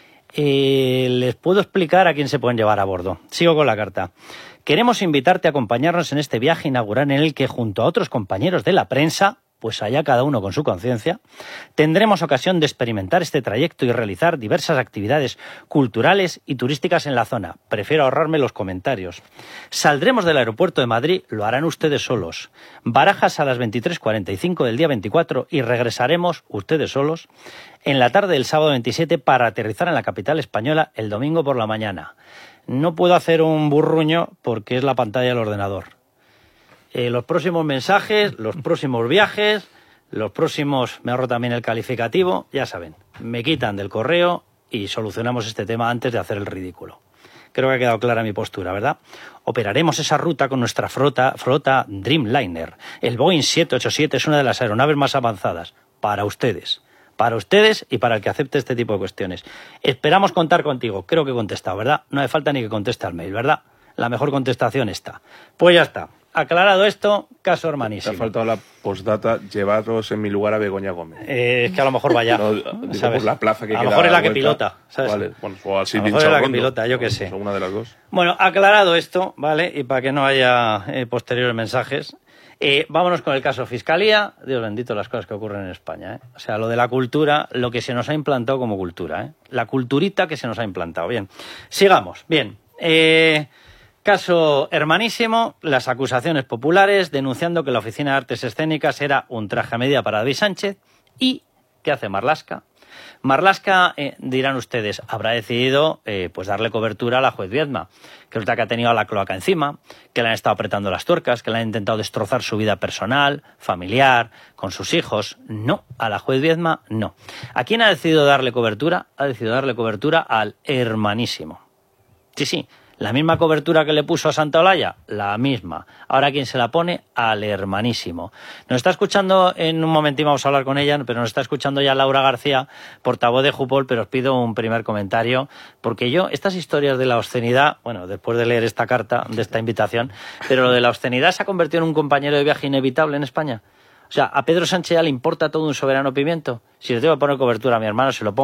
Les puedo explicar a quién se pueden llevar a bordo. Sigo con la carta. Queremos invitarte a acompañarnos en este viaje inaugural en el que, junto a otros compañeros de la prensa, pues allá cada uno con su conciencia, tendremos ocasión de experimentar este trayecto y realizar diversas actividades culturales y turísticas en la zona. Prefiero ahorrarme los comentarios. Saldremos del aeropuerto de Madrid, lo harán ustedes solos. Barajas a las 23:45 del día 24 y regresaremos, ustedes solos, en la tarde del sábado 27 para aterrizar en la capital española el domingo por la mañana. No puedo hacer un burruño porque es la pantalla del ordenador. Los próximos mensajes, los próximos viajes, los próximos, me ahorro también el calificativo, ya saben, me quitan del correo y solucionamos este tema antes de hacer el ridículo. Creo que ha quedado clara mi postura, ¿verdad? Operaremos esa ruta con nuestra flota Dreamliner. El Boeing 787 es una de las aeronaves más avanzadas. Para ustedes y para el que acepte este tipo de cuestiones. Esperamos contar contigo. Creo que he contestado, ¿verdad? No hace falta ni que conteste al mail, ¿verdad? La mejor contestación está. Pues ya está. Aclarado esto, caso hermanísimo. Te ha faltado la postdata, llevaros en mi lugar a Begoña Gómez. Es que a lo mejor vaya. No, digo, por la plaza que a queda lo mejor es la que vuelta. pilota, ¿sabes? Vale, bueno, o así a lo mejor es la que pilota, yo qué sé. Una de las dos. Bueno, aclarado esto, ¿vale? Y para que no haya posteriores mensajes, vámonos con el caso Fiscalía. Dios bendito las cosas que ocurren en España, ¿eh? O sea, lo de la cultura, lo que se nos ha implantado como cultura, ¿eh? La culturita que se nos ha implantado. Bien, sigamos. Bien, caso hermanísimo, las acusaciones populares denunciando que la Oficina de Artes Escénicas era un traje a medida para David Sánchez y ¿Qué hace Marlaska? Marlaska, dirán ustedes, habrá decidido pues darle cobertura a la juez Viedma, que resulta que ha tenido a la cloaca encima, que le han estado apretando las tuercas, que le han intentado destrozar su vida personal, familiar, con sus hijos. No, a la juez Viedma no. ¿A quién ha decidido darle cobertura? Ha decidido darle cobertura al hermanísimo. Sí, sí. La misma cobertura que le puso a Santaolalla, la misma. Ahora, ¿quién se la pone? Al hermanísimo. Nos está escuchando, en un momentín vamos a hablar con ella, pero nos está escuchando ya Laura García, portavoz de Jupol, pero os pido un primer comentario, porque yo, estas historias de la obscenidad, bueno, después de leer esta carta, de esta invitación, pero lo de la obscenidad se ha convertido en un compañero de viaje inevitable en España. O sea, a Pedro Sánchez ya le importa todo un soberano pimiento. Si le tengo que poner cobertura a mi hermano, se lo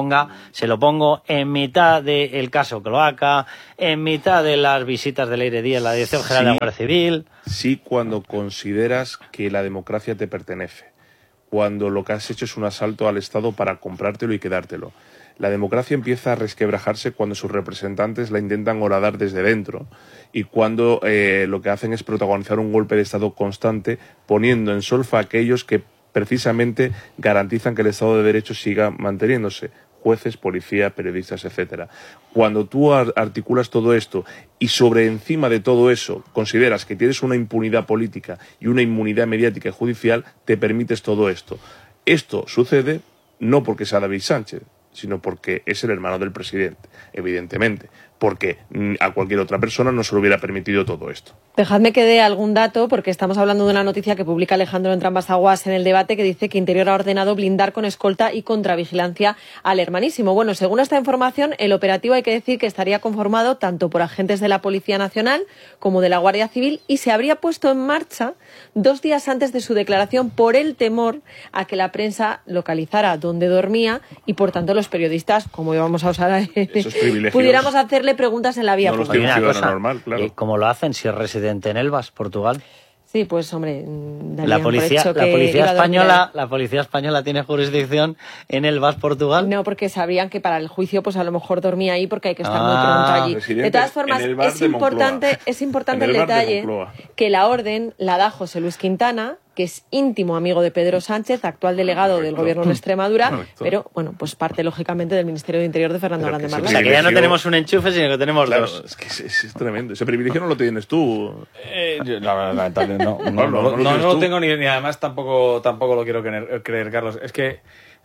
pongo en mitad del caso Cloaca, en mitad de las visitas de Leire Díaz, la Dirección General de la Guardia Civil. Sí, cuando consideras que la democracia te pertenece, cuando lo que has hecho es un asalto al Estado para comprártelo y quedártelo. La democracia empieza a resquebrajarse cuando sus representantes la intentan horadar desde dentro y cuando lo que hacen es protagonizar un golpe de Estado constante, poniendo en solfa a aquellos que precisamente garantizan que el Estado de Derecho siga manteniéndose. Jueces, policía, periodistas, etcétera. Cuando tú articulas todo esto y sobre encima de todo eso consideras que tienes una impunidad política y una inmunidad mediática y judicial, te permites todo esto. Esto sucede no porque sea David Sánchez, sino porque es el hermano del presidente, evidentemente, porque a cualquier otra persona no se le hubiera permitido todo esto. Dejadme que dé algún dato, porque estamos hablando de una noticia que publica Alejandro Entrambas Aguas en El Debate, que dice que Interior ha ordenado blindar con escolta y contravigilancia al hermanísimo. Bueno, según esta información, el operativo hay que decir que estaría conformado tanto por agentes de la Policía Nacional como de la Guardia Civil y se habría puesto en marcha 2 días antes de su declaración por el temor a que la prensa localizara dónde dormía y, por tanto, los periodistas, como íbamos a usar, pudiéramos hacerle preguntas en la vía pública. Normal, claro. ¿Cómo lo hacen si es residente en Elvas, Portugal? Sí, pues hombre, la policía española tiene jurisdicción en Elvas, Portugal. No, porque sabrían que para el juicio pues a lo mejor dormía ahí porque hay que estar muy pronto allí. De todas formas, es importante el detalle que la orden la da José Luis Quintana, que es íntimo amigo de Pedro Sánchez, actual delegado del Gobierno de Extremadura, pero bueno, pues parte lógicamente del Ministerio de Interior de Fernando Grande Marlaska. O sea, que ya no tenemos un enchufe, sino que tenemos dos. Es que es tremendo. Ese privilegio no lo tienes tú. La verdad, no lo tengo ni además tampoco lo quiero creer, Carlos. Es que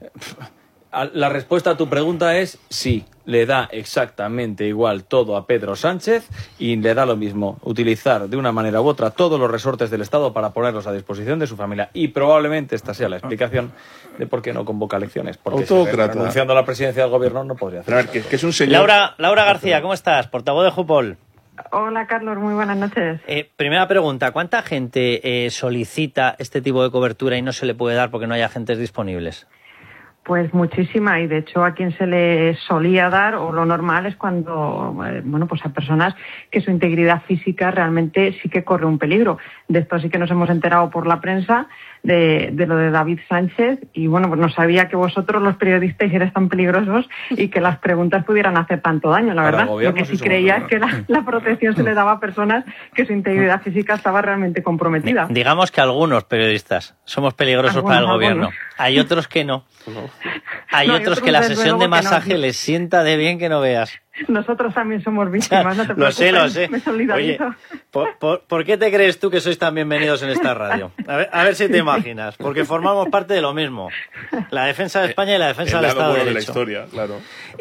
la respuesta a tu pregunta es sí, le da exactamente igual todo a Pedro Sánchez y le da lo mismo utilizar de una manera u otra todos los resortes del Estado para ponerlos a disposición de su familia. Y probablemente esta sea la explicación de por qué no convoca elecciones. Porque renunciando a la presidencia del Gobierno no podría hacer. A ver, que es un señor... Laura García, ¿cómo estás? Portavoz de Jupol. Hola, Carlos, muy buenas noches. Primera pregunta, ¿cuánta gente solicita este tipo de cobertura y no se le puede dar porque no hay agentes disponibles? Pues muchísima, y de hecho a quien se le solía dar, o lo normal, es cuando, pues a personas que su integridad física realmente sí que corre un peligro. De esto sí que nos hemos enterado por la prensa, de lo de David Sánchez, y bueno, pues no sabía que vosotros los periodistas erais tan peligrosos y que las preguntas pudieran hacer tanto daño, la verdad. Lo que sí creía es que la protección se le daba a personas que su integridad física estaba realmente comprometida. Digamos que algunos periodistas somos peligrosos para el Gobierno. Hay otros que no. Hay otros que la sesión de masaje les sienta de bien que no veas. Nosotros también somos víctimas, no te preocupes. Lo sé. Me solidarizo. Oye, ¿por qué te crees tú que sois tan bienvenidos en esta radio? A ver si te imaginas. Porque formamos parte de lo mismo. La defensa de España y la defensa del Estado de Derecho. De la historia, claro.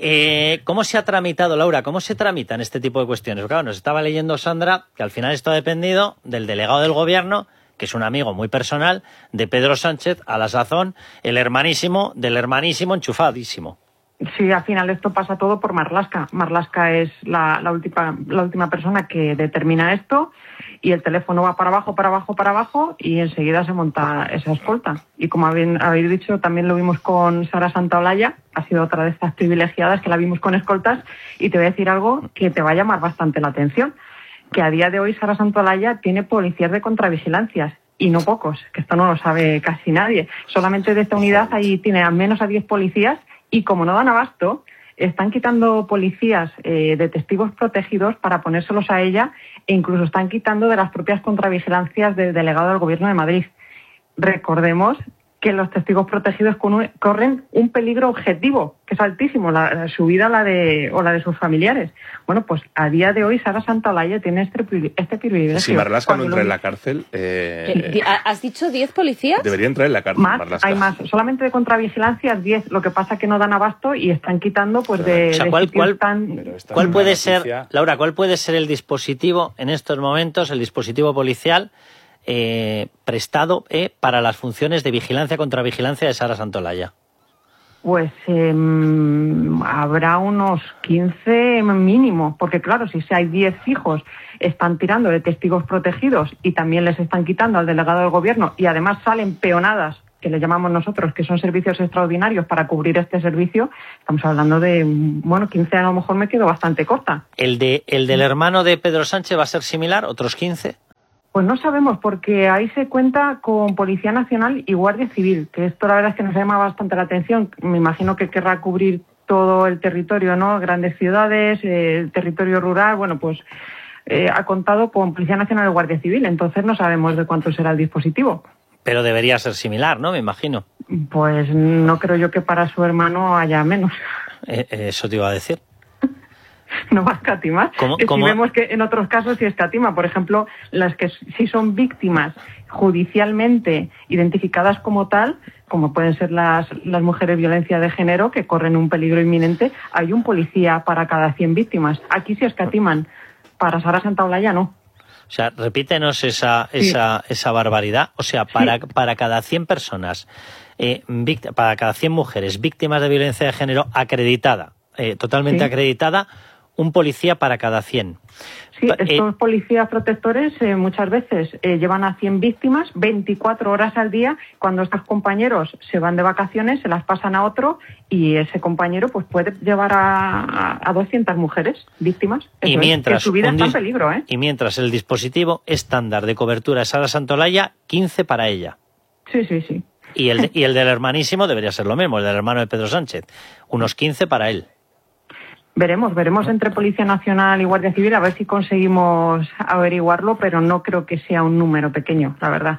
¿Cómo se ha tramitado, Laura? ¿Cómo se tramitan este tipo de cuestiones? Claro, nos estaba leyendo Sandra que al final esto ha dependido del delegado del Gobierno, que es un amigo muy personal de Pedro Sánchez, a la sazón, el hermanísimo del hermanísimo enchufadísimo. Sí, al final esto pasa todo por Marlaska. Marlaska es la última persona que determina esto y el teléfono va para abajo y enseguida se monta esa escolta. Y como habéis dicho, también lo vimos con Sara Santaolalla, ha sido otra de estas privilegiadas que la vimos con escoltas, y te voy a decir algo que te va a llamar bastante la atención, que a día de hoy Sara Santaolalla tiene policías de contravigilancias. Y no pocos, que esto no lo sabe casi nadie. Solamente de esta unidad ahí tiene al menos a 10 policías. Y como no dan abasto, están quitando policías de testigos protegidos para ponérselos a ella, e incluso están quitando de las propias contravigilancias del delegado del Gobierno de Madrid. Recordemos que los testigos protegidos corren un peligro objetivo, que es altísimo, su vida o la de sus familiares. Bueno, pues a día de hoy Sara Santolaya tiene este privilegio. Si Marlaska no entra en la cárcel... ¿Has dicho 10 policías? Debería entrar en la cárcel, Marlaska. Hay más. Solamente de contravigilancia 10. Lo que pasa es que no dan abasto y están quitando pues de ¿Cuál puede ser, Laura, cuál puede ser el dispositivo en estos momentos, el dispositivo policial prestado para las funciones de vigilancia contra vigilancia de Sara Santolaya? Pues habrá unos 15 mínimo, porque claro, si hay 10 fijos, están tirando de testigos protegidos y también les están quitando al delegado del gobierno y además salen peonadas, que le llamamos nosotros, que son servicios extraordinarios para cubrir este servicio. Estamos hablando de, 15 a lo mejor me quedo bastante corta. ¿El del hermano de Pedro Sánchez va a ser similar? ¿Otros 15? Pues no sabemos, porque ahí se cuenta con Policía Nacional y Guardia Civil, que esto la verdad es que nos llama bastante la atención. Me imagino que querrá cubrir todo el territorio, ¿no? Grandes ciudades, el territorio rural, ha contado con Policía Nacional y Guardia Civil, entonces no sabemos de cuánto será el dispositivo. Pero debería ser similar, ¿no? Me imagino. Pues no creo yo que para su hermano haya menos. Eso te iba a decir. No va a escatimar. Si vemos que en otros casos sí escatima. Por ejemplo, las que sí son víctimas judicialmente identificadas como tal, como pueden ser las mujeres de violencia de género, que corren un peligro inminente, hay un policía para cada 100 víctimas. Aquí sí escatiman. Para Sara Santolaya no. O sea, repítenos esa barbaridad. O sea, para cada 100 personas, para cada 100 mujeres víctimas de violencia de género acreditada, totalmente acreditada, un policía para cada 100. Sí, estos policías protectores muchas veces llevan a 100 víctimas 24 horas al día. Cuando estos compañeros se van de vacaciones, se las pasan a otro y ese compañero pues puede llevar a 200 mujeres víctimas. Y mientras, su vida está en peligro, ¿eh? Y mientras el dispositivo estándar de cobertura de Sara Santolaya, 15 para ella. Sí. Y el del hermanísimo debería ser lo mismo, el del hermano de Pedro Sánchez. Unos 15 para él. Veremos entre Policía Nacional y Guardia Civil a ver si conseguimos averiguarlo, pero no creo que sea un número pequeño, la verdad.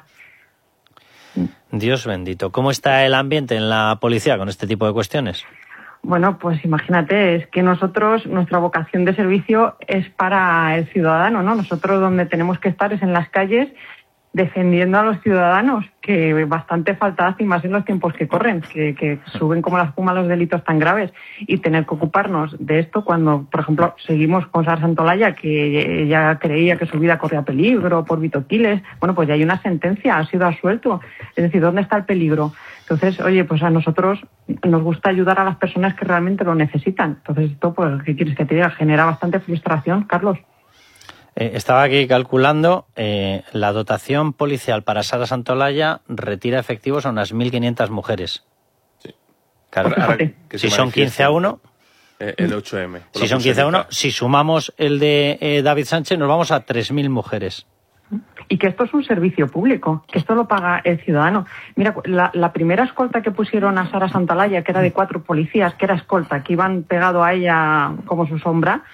Dios bendito. ¿Cómo está el ambiente en la policía con este tipo de cuestiones? Bueno, pues imagínate, es que nuestra vocación de servicio es para el ciudadano, ¿no? Nosotros donde tenemos que estar es en las calles defendiendo a los ciudadanos, que bastante falta hace, y más en los tiempos que corren, que suben como la espuma los delitos tan graves, y tener que ocuparnos de esto cuando, por ejemplo, seguimos con Sara Santolaya, que ella creía que su vida corría peligro por Vitoquiles. Bueno, pues ya hay una sentencia, ha sido absuelto. Es decir, ¿dónde está el peligro? Entonces, oye, pues a nosotros nos gusta ayudar a las personas que realmente lo necesitan. Entonces esto, pues, ¿qué quieres que te diga? Genera bastante frustración, Carlos. Estaba aquí calculando, la dotación policial para Sara Santolaya retira efectivos a unas 1.500 mujeres. Sí. Claro, si son 15 a 1... el 8M. Si son 15 a 1, si sumamos el de David Sánchez, nos vamos a 3.000 mujeres. Y que esto es un servicio público, que esto lo paga el ciudadano. Mira, la primera escolta que pusieron a Sara Santolaya, que era de 4 policías, que era escolta, que iban pegado a ella como su sombra,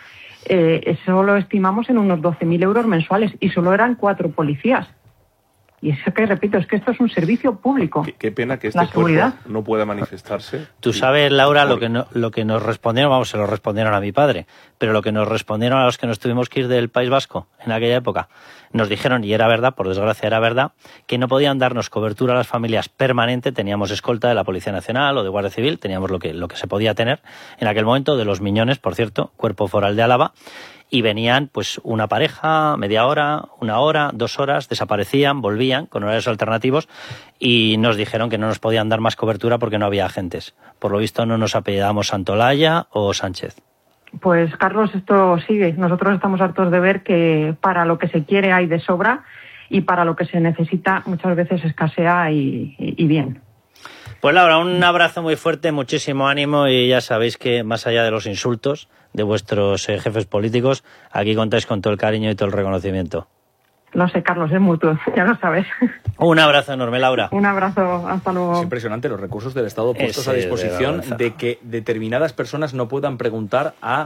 eso lo estimamos en unos 12.000 euros mensuales y solo eran 4 policías. Y eso que, repito, es que esto es un servicio público. Qué pena que este cuerpo no pueda manifestarse. Tú sabes, Laura, lo que nos respondieron, se lo respondieron a mi padre, pero lo que nos respondieron a los que nos tuvimos que ir del País Vasco en aquella época, nos dijeron, y era verdad, por desgracia era verdad, que no podían darnos cobertura a las familias permanente. Teníamos escolta de la Policía Nacional o de Guardia Civil, teníamos lo que se podía tener en aquel momento, de los Miñones, por cierto, Cuerpo Foral de Álava, y venían pues una pareja, media hora, 1 hora, 2 horas, desaparecían, volvían con horarios alternativos y nos dijeron que no nos podían dar más cobertura porque no había agentes. Por lo visto no nos apellidábamos Santolaya o Sánchez. Pues Carlos, esto sigue. Nosotros estamos hartos de ver que para lo que se quiere hay de sobra y para lo que se necesita muchas veces escasea y bien. Pues Laura, un abrazo muy fuerte, muchísimo ánimo y ya sabéis que más allá de los insultos de vuestros jefes políticos, aquí contáis con todo el cariño y todo el reconocimiento. Lo sé, Carlos, es mutuo, ya lo sabes. Un abrazo enorme, Laura. Un abrazo, hasta luego. Es impresionante los recursos del Estado puestos a disposición de que determinadas personas no puedan preguntar a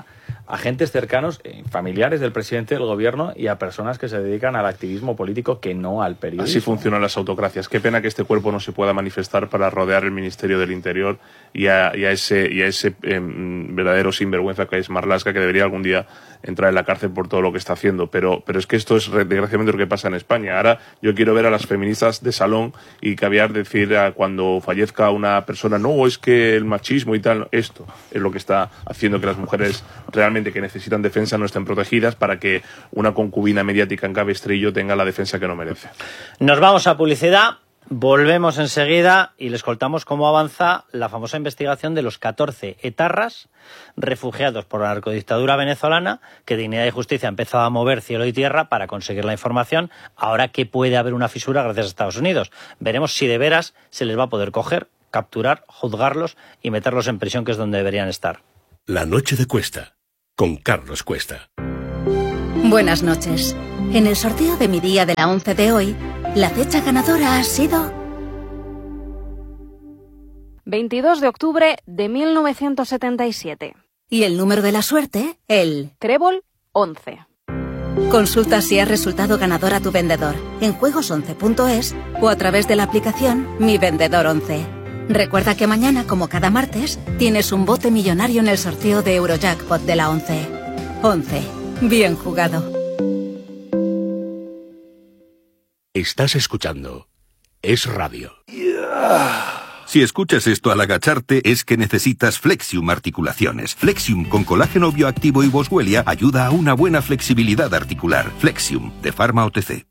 agentes cercanos, familiares del presidente del gobierno y a personas que se dedican al activismo político que no al periodismo. Así funcionan las autocracias. Qué pena que este cuerpo no se pueda manifestar para rodear el Ministerio del Interior y a ese verdadero sinvergüenza que es Marlaska, que debería algún día entrar en la cárcel por todo lo que está haciendo. Pero es que esto es desgraciadamente lo que pasa en España. Ahora yo quiero ver a las feministas de salón y caviar decir cuando fallezca una persona, no, es que el machismo y tal. Esto es lo que está haciendo que las mujeres realmente que necesitan defensa no estén protegidas, para que una concubina mediática en cabestrillo tenga la defensa que no merece. Nos vamos a publicidad. Volvemos enseguida y les contamos cómo avanza la famosa investigación de los 14 etarras refugiados por la narcodictadura venezolana, que Dignidad y Justicia ha empezado a mover cielo y tierra para conseguir la información, ahora que puede haber una fisura gracias a Estados Unidos. Veremos si de veras se les va a poder coger, capturar, juzgarlos y meterlos en prisión, que es donde deberían estar. La noche de Cuesta, con Carlos Cuesta. Buenas noches. En el sorteo de mi día de la 11 de hoy, la fecha ganadora ha sido 22 de octubre de 1977. Y el número de la suerte, el Trébol 11. Consulta si has resultado ganador a tu vendedor en juegos11.es o a través de la aplicación Mi Vendedor 11. Recuerda que mañana, como cada martes, tienes un bote millonario en el sorteo de Eurojackpot de la 11. 11. Bien jugado. Estás escuchando Es Radio. Si escuchas esto al agacharte, es que necesitas Flexium Articulaciones. Flexium con colágeno bioactivo y boswellia ayuda a una buena flexibilidad articular. Flexium, de Pharma OTC.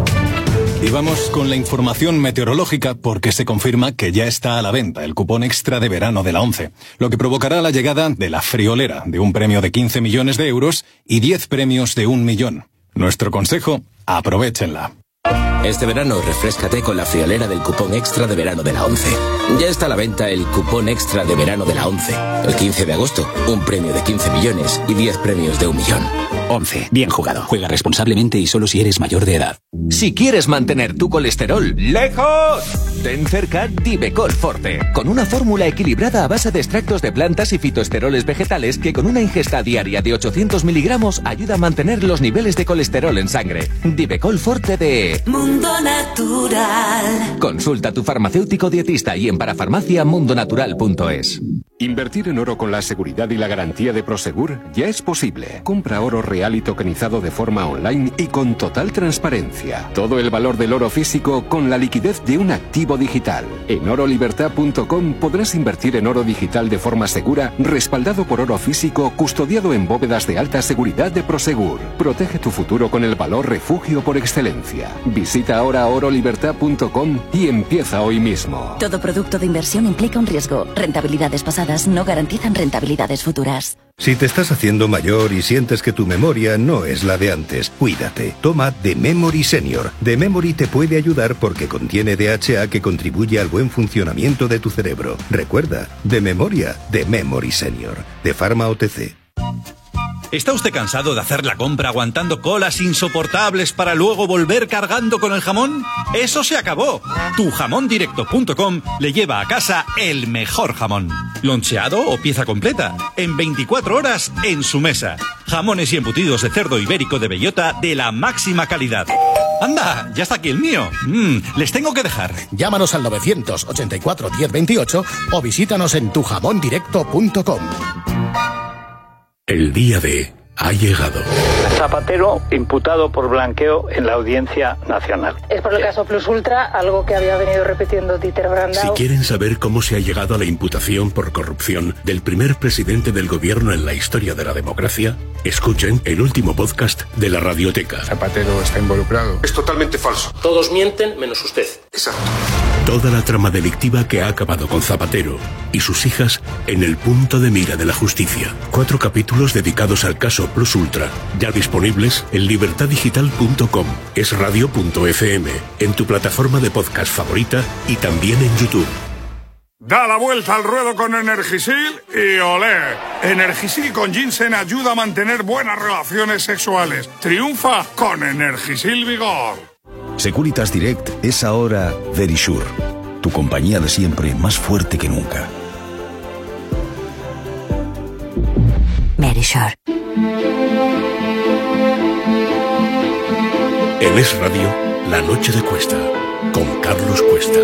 Y vamos con la información meteorológica, porque se confirma que ya está a la venta el cupón extra de verano de la 11, lo que provocará la llegada de la friolera, de un premio de 15 millones de euros y 10 premios de 1 millón. Nuestro consejo, aprovéchenla. Este verano refréscate con la friolera del cupón extra de verano de la 11. Ya está a la venta el cupón extra de verano de la 11. El 15 de agosto, un premio de 15 millones y 10 premios de 1 millón. 11. Bien jugado. Juega responsablemente y solo si eres mayor de edad. Si quieres mantener tu colesterol lejos, ten cerca Divecol Forte, con una fórmula equilibrada a base de extractos de plantas y fitoesteroles vegetales que con una ingesta diaria de 800 miligramos ayuda a mantener los niveles de colesterol en sangre. Divecol Forte de Mundo Natural. Consulta a tu farmacéutico dietista y en parafarmaciamundonatural.es. Invertir en oro con la seguridad y la garantía de Prosegur ya es posible. Compra oro real y tokenizado de forma online y con total transparencia. Todo el valor del oro físico con la liquidez de un activo digital. En orolibertad.com podrás invertir en oro digital de forma segura, respaldado por oro físico, custodiado en bóvedas de alta seguridad de Prosegur. Protege tu futuro con el valor refugio por excelencia. Visita ahora orolibertad.com y empieza hoy mismo. Todo producto de inversión implica un riesgo. Rentabilidades pasadas no garantizan rentabilidades futuras. Si te estás haciendo mayor y sientes que tu memoria no es la de antes, cuídate. Toma The Memory Senior. The Memory te puede ayudar porque contiene DHA que contribuye al buen funcionamiento de tu cerebro. Recuerda, de memoria, The Memory Senior. De Pharma OTC. ¿Está usted cansado de hacer la compra aguantando colas insoportables para luego volver cargando con el jamón? ¡Eso se acabó! Tujamondirecto.com le lleva a casa el mejor jamón. Loncheado o pieza completa. En 24 horas en su mesa. Jamones y embutidos de cerdo ibérico de bellota de la máxima calidad. ¡Anda! ¡Ya está aquí el mío! Les tengo que dejar. Llámanos al 984 1028 o visítanos en tujamondirecto.com. El día de ha llegado. Zapatero imputado por blanqueo en la Audiencia Nacional. Es por el caso Plus Ultra, algo que había venido repitiendo Dieter Brandau. Si quieren saber cómo se ha llegado a la imputación por corrupción del primer presidente del gobierno en la historia de la democracia, escuchen el último podcast de la Radioteca. Zapatero está involucrado. Es totalmente falso. Todos mienten menos usted. Exacto. Toda la trama delictiva que ha acabado con Zapatero y sus hijas en el punto de mira de la justicia. 4 capítulos dedicados al caso Plus Ultra, ya disponibles en libertaddigital.com, esradio.fm, en tu plataforma de podcast favorita y también en YouTube. Da la vuelta al ruedo con Energisil y olé. Energisil con ginseng ayuda a mantener buenas relaciones sexuales. Triunfa con Energisil Vigor. Securitas Direct es ahora Verisure, tu compañía de siempre más fuerte que nunca. Verisure. En Es Radio, La Noche de Cuesta, con Carlos Cuesta.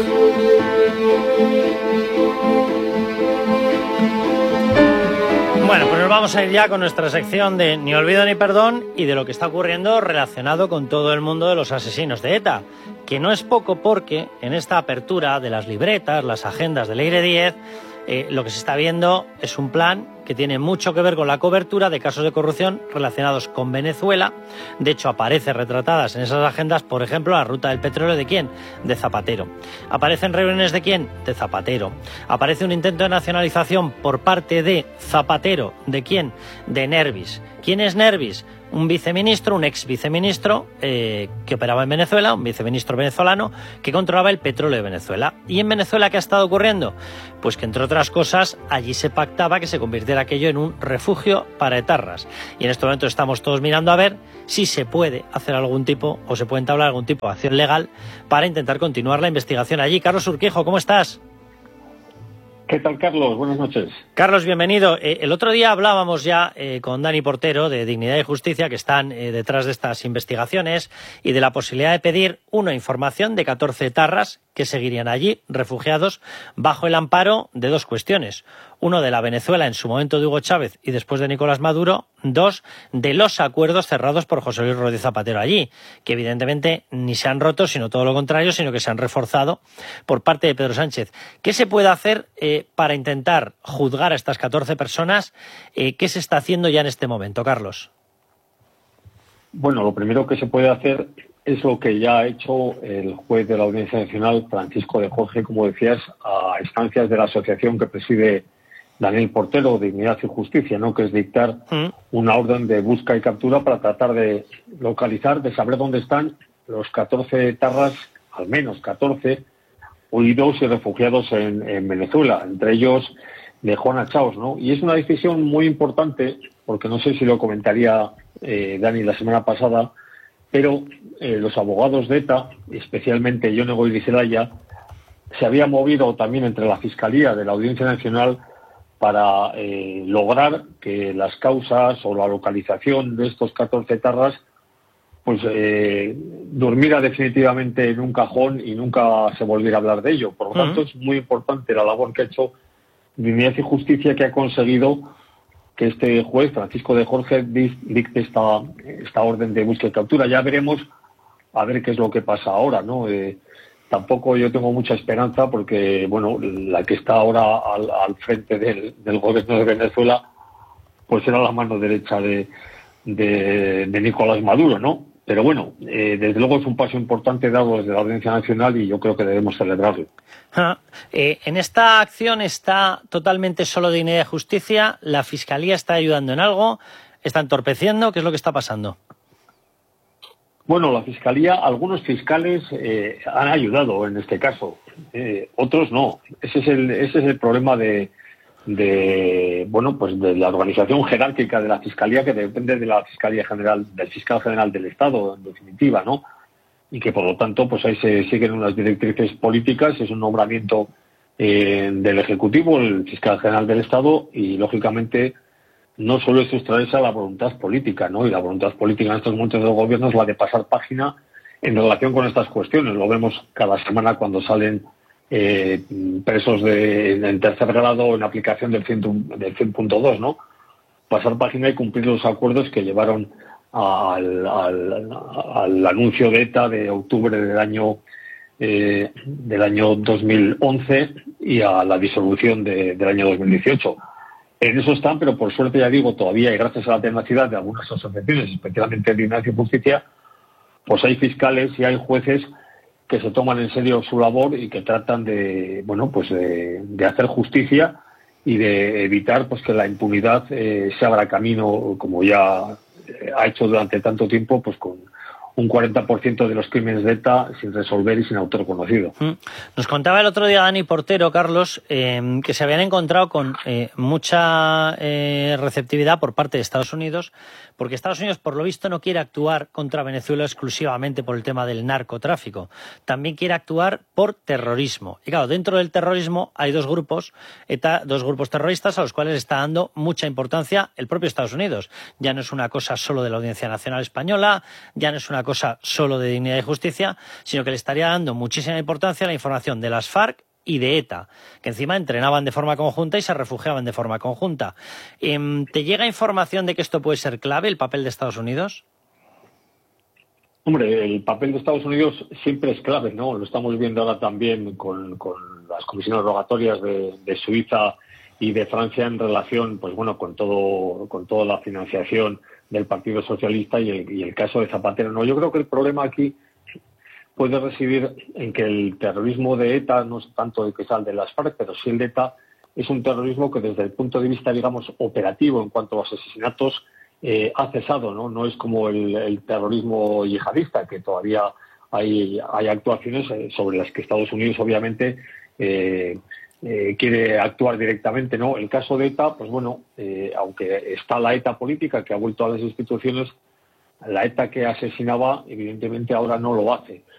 Bueno, pues nos vamos a ir ya con nuestra sección de Ni olvido ni perdón y de lo que está ocurriendo relacionado con todo el mundo de los asesinos de ETA, que no es poco porque en esta apertura de las libretas, las agendas del Eire 10, lo que se está viendo es un plan que tiene mucho que ver con la cobertura de casos de corrupción relacionados con Venezuela. De hecho, aparece retratadas en esas agendas, por ejemplo, la ruta del petróleo ¿de quién? De Zapatero. ¿Aparecen reuniones de quién? De Zapatero. ¿Aparece un intento de nacionalización por parte de Zapatero? ¿De quién? De Nervis. ¿Quién es Nervis? Un viceministro, un ex viceministro que operaba en Venezuela, un viceministro venezolano que controlaba el petróleo de Venezuela. ¿Y en Venezuela qué ha estado ocurriendo? Pues que, entre otras cosas, allí se pactaba que se convirtiera aquello en un refugio para etarras. Y en este momento estamos todos mirando a ver si se puede hacer algún tipo o se puede entablar algún tipo de acción legal para intentar continuar la investigación allí. Carlos Urquijo, ¿cómo estás? ¿Qué tal, Carlos? Buenas noches. Carlos, bienvenido. El otro día hablábamos ya con Dani Portero de Dignidad y Justicia, que están detrás de estas investigaciones, y de la posibilidad de pedir una información de 14 etarras que seguirían allí, refugiados, bajo el amparo de dos cuestiones. Uno, de la Venezuela en su momento de Hugo Chávez y después de Nicolás Maduro. Dos, de los acuerdos cerrados por José Luis Rodríguez Zapatero allí, que evidentemente ni se han roto, sino todo lo contrario, sino que se han reforzado por parte de Pedro Sánchez. ¿Qué se puede hacer para intentar juzgar a estas 14 personas? ¿Qué se está haciendo ya en este momento, Carlos? Bueno, lo primero que se puede hacer es lo que ya ha hecho el juez de la Audiencia Nacional, Francisco de Jorge, como decías, a instancias de la asociación que preside Daniel Portero, Dignidad y Justicia, ¿no? Que es dictar una orden de busca y captura para tratar de localizar, de saber dónde están los 14 etarras, al menos 14, huidos y refugiados en Venezuela, entre ellos de Juana Chaos, ¿no? Y es una decisión muy importante, porque no sé si lo comentaría Dani la semana pasada, pero los abogados de ETA, especialmente Ione Goirizelaya, se habían movido también entre la Fiscalía de la Audiencia Nacional para lograr que las causas o la localización de estos 14 etarras pues durmiera definitivamente en un cajón y nunca se volviera a hablar de ello. Por lo tanto, es muy importante la labor que ha hecho Dignidad y Justicia, que ha conseguido que este juez, Francisco de Jorge, dicte esta orden de búsqueda y captura. Ya veremos a ver qué es lo que pasa ahora, ¿no? Tampoco yo tengo mucha esperanza porque, bueno, la que está ahora al frente del gobierno de Venezuela, pues era la mano derecha de Nicolás Maduro, ¿no? Pero bueno, desde luego es un paso importante dado desde la Audiencia Nacional y yo creo que debemos celebrarlo. En esta acción está totalmente solo Dignidad y Justicia. ¿La Fiscalía está ayudando en algo? ¿Está entorpeciendo? ¿Qué es lo que está pasando? Bueno, la Fiscalía, algunos fiscales han ayudado en este caso, otros no. Ese es el problema de la organización jerárquica de la Fiscalía, que depende de la Fiscalía General, del Fiscal General del Estado, en definitiva, ¿no? Y que por lo tanto, pues ahí se siguen unas directrices políticas, es un nombramiento del Ejecutivo, el Fiscal General del Estado, y lógicamente no solo es sustraerse a la voluntad política, ¿no? Y la voluntad política en estos momentos del gobierno es la de pasar página en relación con estas cuestiones. Lo vemos cada semana cuando salen presos en tercer grado en aplicación del 100.2, ¿no? Pasar página y cumplir los acuerdos que llevaron al anuncio de ETA de octubre del año 2011 y a la disolución del año 2018. En eso están, pero por suerte, ya digo, todavía, y gracias a la tenacidad de algunas asociaciones, especialmente Dignidad y Justicia, pues hay fiscales y hay jueces que se toman en serio su labor y que tratan de hacer justicia y de evitar pues que la impunidad se abra camino, como ya ha hecho durante tanto tiempo, pues con un 40% de los crímenes de ETA sin resolver y sin autor conocido. Nos contaba el otro día Dani Portero, Carlos, que se habían encontrado con mucha receptividad por parte de Estados Unidos, porque Estados Unidos, por lo visto, no quiere actuar contra Venezuela exclusivamente por el tema del narcotráfico, también quiere actuar por terrorismo. Y claro, dentro del terrorismo hay dos grupos, ETA, dos grupos terroristas a los cuales está dando mucha importancia el propio Estados Unidos. Ya no es una cosa solo de la Audiencia Nacional Española, ya no es una cosa solo de Dignidad y Justicia, sino que le estaría dando muchísima importancia a la información de las FARC y de ETA, que encima entrenaban de forma conjunta y se refugiaban de forma conjunta. ¿Te llega información de que esto puede ser clave, el papel de Estados Unidos? Hombre, el papel de Estados Unidos siempre es clave, ¿no? Lo estamos viendo ahora también con las comisiones rogatorias de Suiza y de Francia en relación, pues bueno, con toda la financiación del Partido Socialista y el caso de Zapatero. No, yo creo que el problema aquí puede residir en que el terrorismo de ETA no es tanto el que sale de las FARC, pero sí el de ETA es un terrorismo que desde el punto de vista, digamos, operativo en cuanto a los asesinatos ha cesado, ¿no? No es como el terrorismo yihadista, que todavía hay actuaciones sobre las que Estados Unidos obviamente quiere actuar directamente, ¿no? El caso de ETA, pues bueno, aunque está la ETA política que ha vuelto a las instituciones, la ETA que asesinaba evidentemente ahora no lo hace.